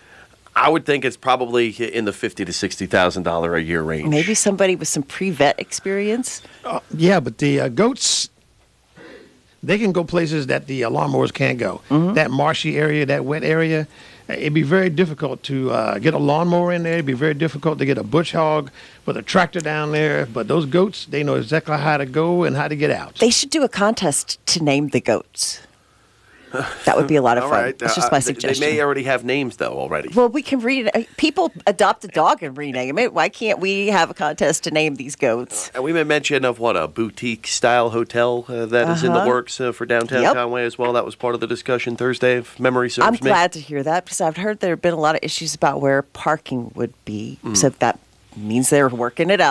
S19: I would think it's probably in the fifty to sixty thousand dollar a year range.
S16: Maybe somebody with some pre-vet experience.
S18: Uh, yeah, but the uh, goats, they can go places that the uh, lawnmowers can't go. That marshy area, that wet area, it'd be very difficult to uh, get a lawnmower in there. It'd be very difficult to get a bush hog with a tractor down there. But those goats, they know exactly how to go and how to get out.
S16: They should do a contest to name the goats. That would be a lot of
S19: All
S16: fun.
S19: right.
S16: That's just
S19: Uh,
S16: my
S19: they-
S16: suggestion.
S19: They may already have names, though, already.
S16: Well, we can read it. People adopt a dog and rename it. Why can't we have a contest to name these goats?
S19: And we may mention of what, a boutique-style hotel uh, that is in the
S16: Uh-huh.
S19: works uh, for downtown
S16: Yep.
S19: Conway as well. That was part of the discussion Thursday, if memory serves
S16: I'm
S19: me.
S16: glad to hear that because I've heard there have been a lot of issues about where parking would be.
S19: Mm.
S16: So that means they're working it out.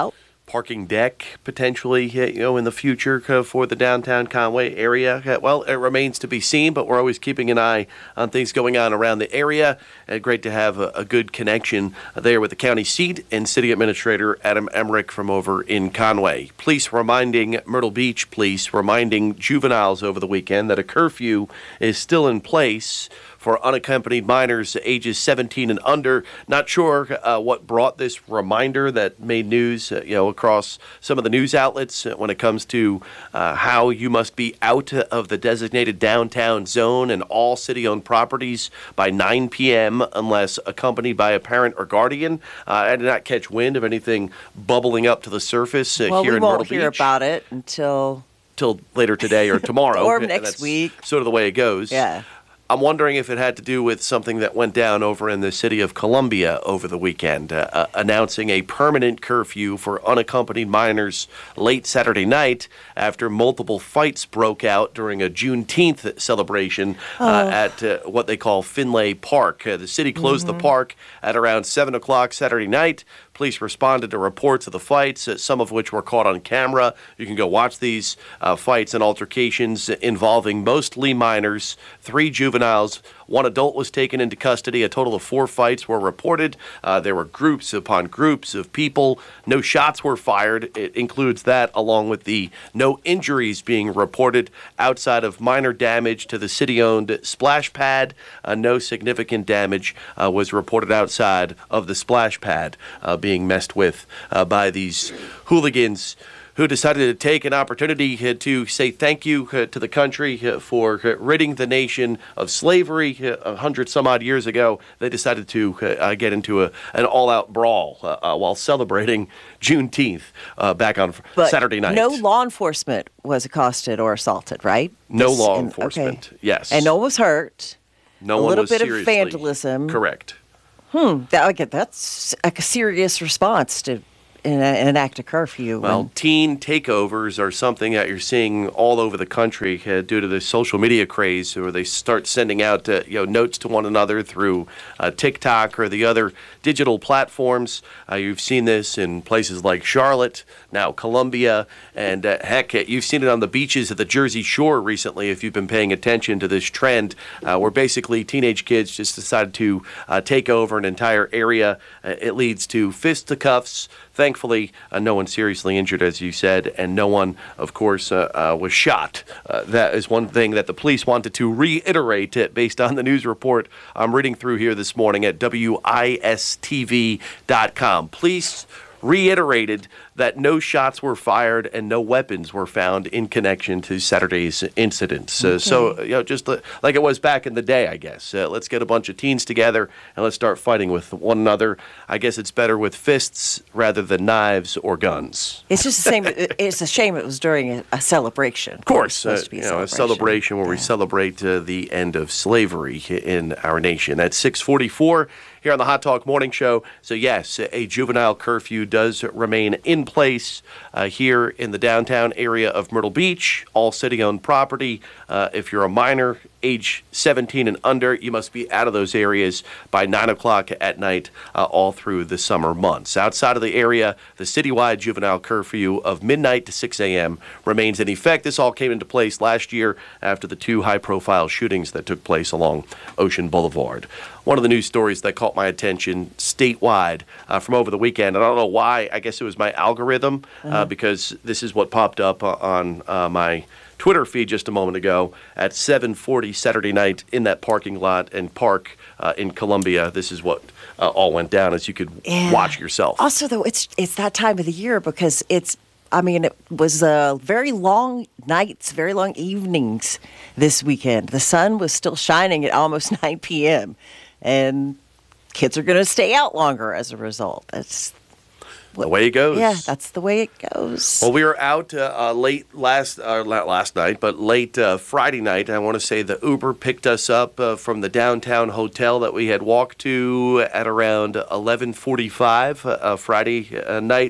S19: parking deck potentially, you know, in the future for the downtown Conway area. Well, it remains to be seen, but we're always keeping an eye on things going on around the area. And great to have a, a good connection there with the county seat and city administrator Adam Emmerich from over in Conway. Police reminding Myrtle Beach police reminding juveniles over the weekend that a curfew is still in place for unaccompanied minors ages seventeen and under. Not sure uh, what brought this reminder that made news, uh, you know, across some of the news outlets when it comes to uh, how you must be out of the designated downtown zone and all city-owned properties by nine p.m. unless accompanied by a parent or guardian. Uh, I did not catch wind of anything bubbling up to the surface uh,
S16: well,
S19: here
S16: we
S19: in Myrtle
S16: won't hear
S19: Beach.
S16: about it until
S19: till later today or tomorrow.
S16: or next
S19: That's
S16: week.
S19: Sort of the way it goes.
S16: Yeah.
S19: I'm wondering if it had to do with something that went down over in the city of Columbia over the weekend, uh, uh, announcing a permanent curfew for unaccompanied minors late Saturday night after multiple fights broke out during a Juneteenth celebration uh,
S9: Oh.
S19: at uh, what they call Finlay Park. Uh, the city closed
S9: Mhm.
S19: the park at around seven o'clock Saturday night. Police responded to reports of the fights, uh, some of which were caught on camera. You can go watch these uh, fights and altercations involving mostly minors, three juveniles. One adult was taken into custody. A total of four fights were reported. Uh, there were groups upon groups of people. No shots were fired. It includes that, along with the no injuries being reported outside of minor damage to the city-owned splash pad. Uh, no significant damage uh, was reported outside of the splash pad uh, being messed with uh, by these hooligans who decided to take an opportunity uh, to say thank you uh, to the country uh, for uh, ridding the nation of slavery uh, a hundred some odd years ago. They decided to uh, uh, get into a, an all-out brawl uh, uh, while celebrating Juneteenth uh, back on
S16: But
S19: Saturday night.
S16: no law enforcement was accosted or assaulted, right?
S19: No
S16: This-
S19: law
S16: and-
S19: enforcement,
S16: okay.
S19: yes.
S16: And no one was hurt.
S19: No
S16: a
S19: one
S16: little
S19: was
S16: bit of
S19: seriously-
S16: vandalism.
S19: Correct.
S16: Hmm. That, I get that's a serious response to in, a, in an act of curfew.
S19: Well,
S16: when-
S19: teen takeovers are something that you're seeing all over the country uh, due to the social media craze, where they start sending out uh, you know notes to one another through uh, TikTok or the other digital platforms. Uh, you've seen this in places like Charlotte, now Columbia, and uh, heck, you've seen it on the beaches of the Jersey Shore recently. If you've been paying attention to this trend, uh, where basically teenage kids just decide to uh, take over an entire area. Uh, it leads to fisticuffs. Thankfully, uh, no one seriously injured, as you said, and no one, of course, uh, uh, was shot. Uh, that is one thing that the police wanted to reiterate uh, based on the news report I'm reading through here this morning at W I S T V dot com. Police reiterated that no shots were fired and no weapons were found in connection to Saturday's incidents. Uh, so, you know, just uh, like it was back in the day, I guess. Uh, let's get a bunch of teens together and let's start fighting with one another. I guess it's better with fists rather than knives or guns.
S16: it's just the same. it- it's a shame it was during a, a celebration.
S19: Of course, uh,
S16: supposed to be
S19: you
S16: a
S19: know, a
S16: celebration.
S19: celebration where we celebrate uh, the end of slavery in our nation. At six forty-four here on the Hot Talk Morning Show. So yes, a juvenile curfew does remain in place uh, here in the downtown area of Myrtle Beach, all city-owned property. Uh, if you're a minor, age seventeen and under, you must be out of those areas by nine o'clock at night uh, all through the summer months. Outside of the area, the citywide juvenile curfew of midnight to six a.m. remains in effect. This all came into place last year after the two high-profile shootings that took place along Ocean Boulevard. One of the news stories that caught my attention statewide uh, from over the weekend, and I don't know why, I guess it was my algorithm, uh,
S9: Uh-huh.
S19: because this is what popped up uh, on uh, my Twitter feed just a moment ago at seven forty Saturday night in that parking lot and park uh, in Columbia. This is what uh, all went down, as you could
S16: Yeah.
S19: watch yourself.
S16: Also, though, it's it's that time of the year because it's. I mean, it was uh, very long nights, very long evenings this weekend. The sun was still shining at almost nine p.m. and kids are going to stay out longer as a result. That's
S19: The way it goes.
S16: yeah, that's the way it goes.
S19: Well, we were out uh, uh, late last uh, not last night, but late uh, Friday night. I want to say the Uber picked us up uh, from the downtown hotel that we had walked to at around eleven forty-five uh, uh, Friday uh, night.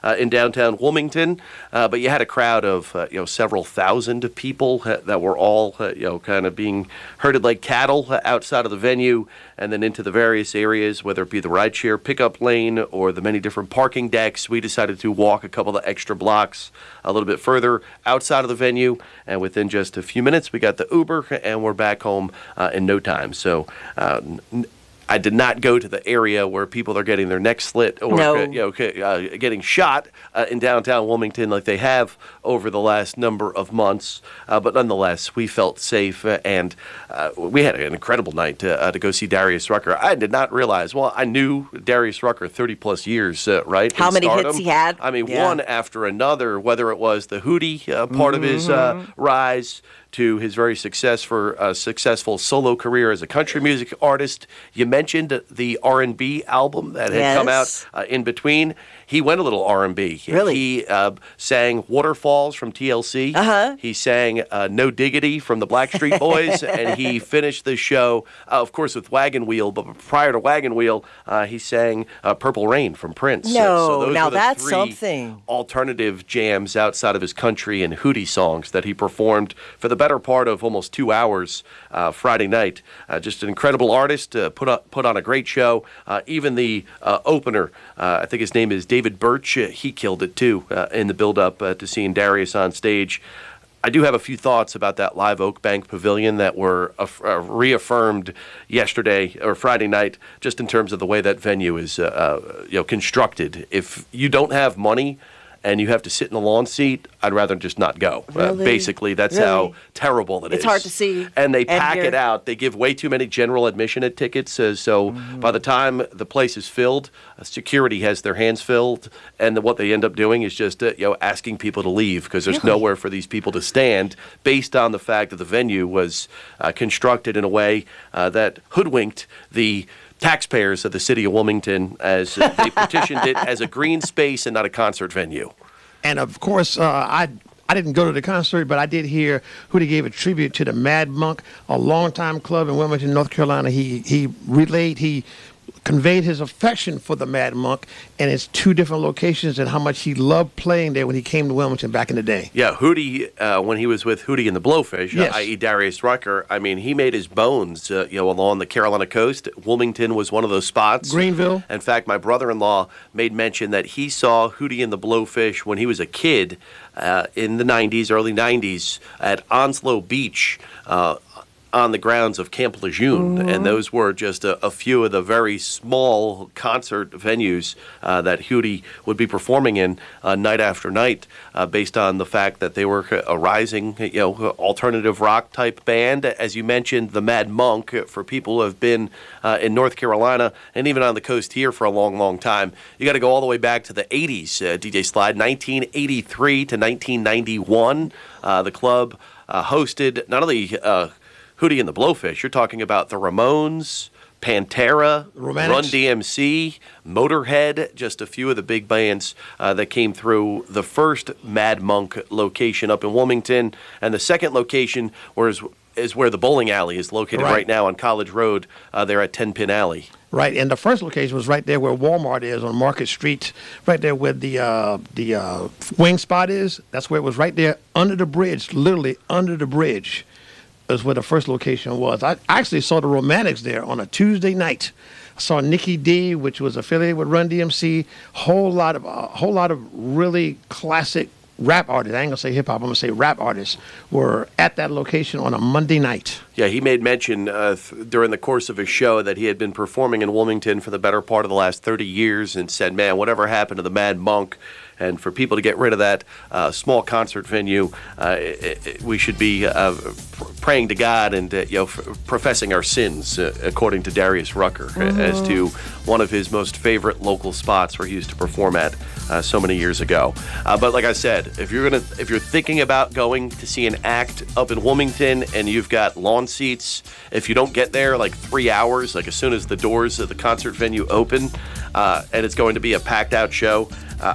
S19: uh, in downtown Wilmington, uh, but you had a crowd of uh, you know several thousand people uh, that were all uh, you know kind of being herded like cattle uh, outside of the venue and then into the various areas, whether it be the rideshare pickup lane or the many different parking decks. We decided to walk a couple of extra blocks a little bit further outside of the venue, and within just a few minutes, we got the Uber, and we're back home uh, in no time. So uh, n- I did not go to the area where people are getting their necks slit or
S16: No.
S19: uh, you know, c- uh, getting shot uh, in downtown Wilmington like they have over the last number of months. Uh, but nonetheless, we felt safe, uh, and uh, we had an incredible night to, uh, to go see Darius Rucker. I did not realize, well, I knew Darius Rucker thirty-plus years, uh, right?
S16: How
S19: in
S16: many hits
S19: stardom.
S16: he had?
S19: I mean,
S16: Yeah.
S19: one after another, whether it was the Hootie uh, part of his uh,
S16: Mhm.
S19: rise, to his very success for uh, successful solo career as a country music artist. You mentioned the R and B album that had come out
S16: Yes.
S19: uh, in between. He went a little R and B.
S16: Really?
S19: He uh, sang Waterfalls from T L C.
S16: Uh-huh.
S19: He sang uh, No Diggity from the Blackstreet Boys, and he finished the show, uh, of course, with Wagon Wheel. But prior to Wagon Wheel, uh, he sang uh, Purple Rain from Prince.
S16: No,
S19: so those
S16: now
S19: were the
S16: that's
S19: three
S16: something.
S19: alternative jams outside of his country and Hootie songs that he performed for the better part of almost two hours uh, Friday night. Uh, just an incredible artist, uh, put on, put on a great show. Uh, even the uh, opener, uh, I think his name is David Birch, uh, he killed it too uh, in the build-up uh, to seeing Darius on stage. I do have a few thoughts about that Live Oak Bank Pavilion that were uh, uh, reaffirmed yesterday or Friday night, just in terms of the way that venue is uh, uh, you know, constructed. If you don't have money and you have to sit in a lawn seat, I'd rather just not go. Uh,
S16: Really?
S19: basically, that's
S16: Really?
S19: how terrible it is.
S16: It's hard to see
S19: And they
S16: and
S19: pack
S16: hear.
S19: it out. They give way too many general admission at tickets. Uh, so
S16: Mm-hmm.
S19: by the time the place is filled, uh, security has their hands filled. And then what they end up doing is just uh, you know asking people to leave because there's
S16: Really?
S19: nowhere for these people to stand based on the fact that the venue was uh, constructed in a way uh, that hoodwinked the taxpayers of the city of Wilmington as uh, they petitioned it as a green space and not a concert venue.
S18: And of course, uh, I I didn't go to the concert, but I did hear Hootie gave a tribute to the Mad Monk, a longtime club in Wilmington, North Carolina. He he relayed, he conveyed his affection for the Mad Monk and its two different locations and how much he loved playing there when he came to Wilmington back in the day.
S19: Yeah, Hootie, uh, when he was with Hootie and the Blowfish,
S18: Yes.
S19: uh, that is. Darius Rucker, I mean, he made his bones, uh, you know, along the Carolina coast. Wilmington was one of those spots.
S18: Greenville.
S19: In fact, my brother-in-law made mention that he saw Hootie and the Blowfish when he was a kid uh, in the nineties, early nineties, at Onslow Beach, uh, on the grounds of Camp Lejeune,
S16: Mm-hmm.
S19: and those were just a, a few of the very small concert venues uh, that Hootie would be performing in uh, night after night, uh, based on the fact that they were a rising, you know, alternative rock type band. As you mentioned, the Mad Monk, uh, for people who have been uh, in North Carolina and even on the coast here for a long, long time, you got to go all the way back to the eighties, uh, D J Slide, nineteen eighty-three to nineteen ninety-one. Uh, the club uh, hosted not only uh, Hootie and the Blowfish, you're talking about the Ramones, Pantera,
S18: Romantics.
S19: Run D M C, Motorhead, just a few of the big bands uh, that came through the first Mad Monk location up in Wilmington. And the second location was, is where the bowling alley is located right,
S18: Right.
S19: now on College Road. Uh, there at Ten Pin Alley.
S18: Right, and the first location was right there where Walmart is on Market Street, right there where the uh, the uh, wing spot is. That's where it was, right there under the bridge, literally under the bridge, is where the first location was. I actually saw the Romantics there on a Tuesday night. I saw Nikki D, which was affiliated with Run D M C. Whole lot of a whole lot of really classic rap artists. I ain't gonna say hip hop. I'm gonna say rap artists were at that location on a Monday night.
S19: Yeah, he made mention uh, th- during the course of his show that he had been performing in Wilmington for the better part of the last thirty years and said, man, whatever happened to the Mad Monk? And for people to get rid of that uh, small concert venue, uh, it, it, we should be uh, pr- praying to God and uh, you know f- professing our sins, uh, according to Darius Rucker,
S16: Mhm.
S19: as to one of his most favorite local spots where he used to perform at uh, so many years ago. Uh, but like I said, if you're gonna, if you're thinking about going to see an act up in Wilmington and you've got lawn seats, if you don't get there like three hours, like as soon as the doors of the concert venue open, uh, and it's going to be a packed out show, uh, I'd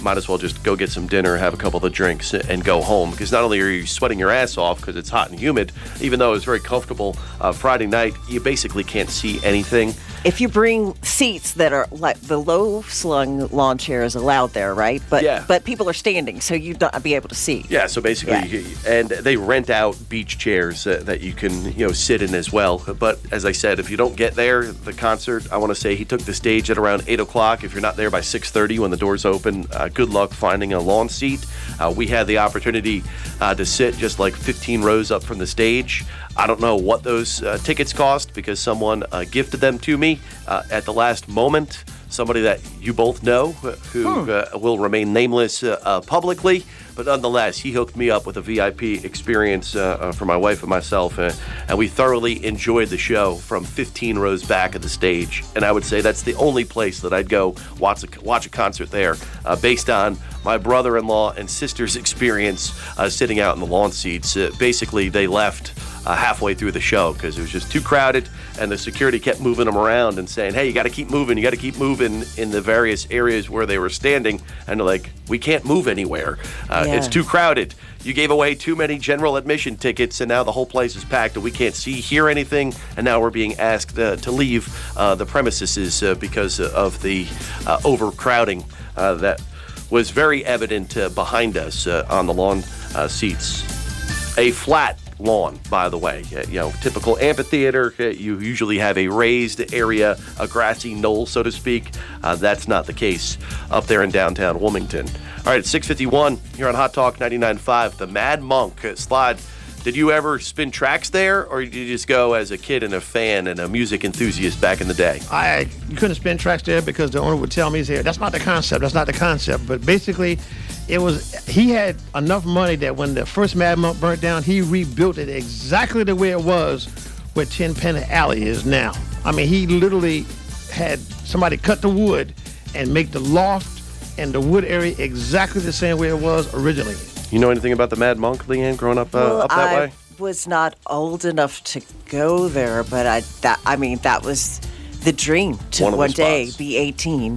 S19: might as well just go get some dinner, have a couple of the drinks, and go home. Because not only are you sweating your ass off because it's hot and humid, even though it's very comfortable uh, Friday night, you basically can't see anything.
S16: If you bring seats that are like the low slung lawn chair is allowed there, right? But
S19: Yeah.
S16: but people are standing, so you'd not be able to see.
S19: Yeah, so basically,
S16: Yeah.
S19: you- and they rent out beach chairs uh, that you can, you know, sit in as well. But as I said, if you don't get there, the concert, I want to say he took the stage at around eight o'clock. If you're not there by six thirty when the doors open, uh, good luck finding a lawn seat. Uh, we had the opportunity uh, to sit just like fifteen rows up from the stage. I don't know what those uh, tickets cost because someone uh, gifted them to me uh, at the last moment. Somebody that you both know uh, who uh, will remain nameless uh, uh, publicly. But nonetheless, he hooked me up with a V I P experience uh, uh, for my wife and myself. Uh, and we thoroughly enjoyed the show from fifteen rows back of the stage. And I would say that's the only place that I'd go watch a, watch a concert there uh, based on my brother-in-law and sister's experience uh, sitting out in the lawn seats. Uh, basically, they left Uh, halfway through the show because it was just too crowded, and the security kept moving them around and saying, hey, you got to keep moving, you got to keep moving in the various areas where they were standing. And they're like, we can't move anywhere. Uh,
S16: Yeah.
S19: It's too crowded. You gave away too many general admission tickets, and now the whole place is packed, and we can't see, hear anything. And now we're being asked uh, to leave uh, the premises uh, because of the uh, overcrowding uh, that was very evident uh, behind us uh, on the lawn uh, seats. A flat lawn, by the way. Uh, you know, typical amphitheater, uh, you usually have a raised area, a grassy knoll, so to speak. Uh, that's not the case up there in downtown Wilmington. All right, it's six fifty-one here on Hot Talk ninety-nine point five. The Mad Monk. Uh, Slide, did you ever spin tracks there, or did you just go as a kid and a fan and a music enthusiast back in the day?
S18: I you couldn't spin tracks there because the owner would tell me, "Say that's not the concept. That's not the concept." But basically, it was he had enough money that when the first Mad Monk burnt down, he rebuilt it exactly the way it was where Ten Penny Alley is now. I mean, he literally had somebody cut the wood and make the loft and the wood area exactly the same way it was originally.
S19: You know anything about the Mad Monk, Leanne, growing up uh,
S16: Well,
S19: up that
S16: I
S19: way?
S16: was not old enough to go there, but I that I mean that was the dream to
S19: One
S16: one,
S19: of the
S16: day
S19: spots.
S16: be eighteen.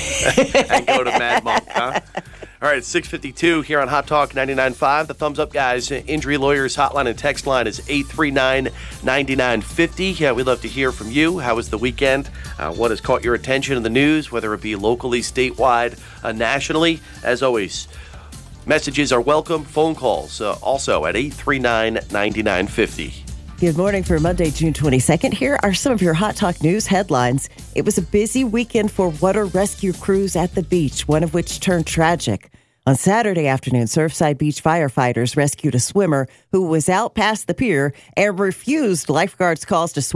S19: And go to Mad Monk, huh? All right, it's six fifty-two here on Hot Talk ninety-nine point five. The Thumbs Up Guys Injury Lawyers hotline and text line is eight three nine, nine nine five zero. Yeah, we'd love to hear from you. How was the weekend? Uh, what has caught your attention in the news, whether it be locally, statewide, uh, nationally? As always, messages are welcome. Phone calls uh, also at eight three nine, nine nine five zero.
S1: Good morning for Monday, June twenty-second. Here are some of your Hot Talk News headlines. It was a busy weekend for water rescue crews at the beach, one of which turned tragic. On Saturday afternoon, Surfside Beach firefighters rescued a swimmer who was out past the pier and refused lifeguards' calls to swim.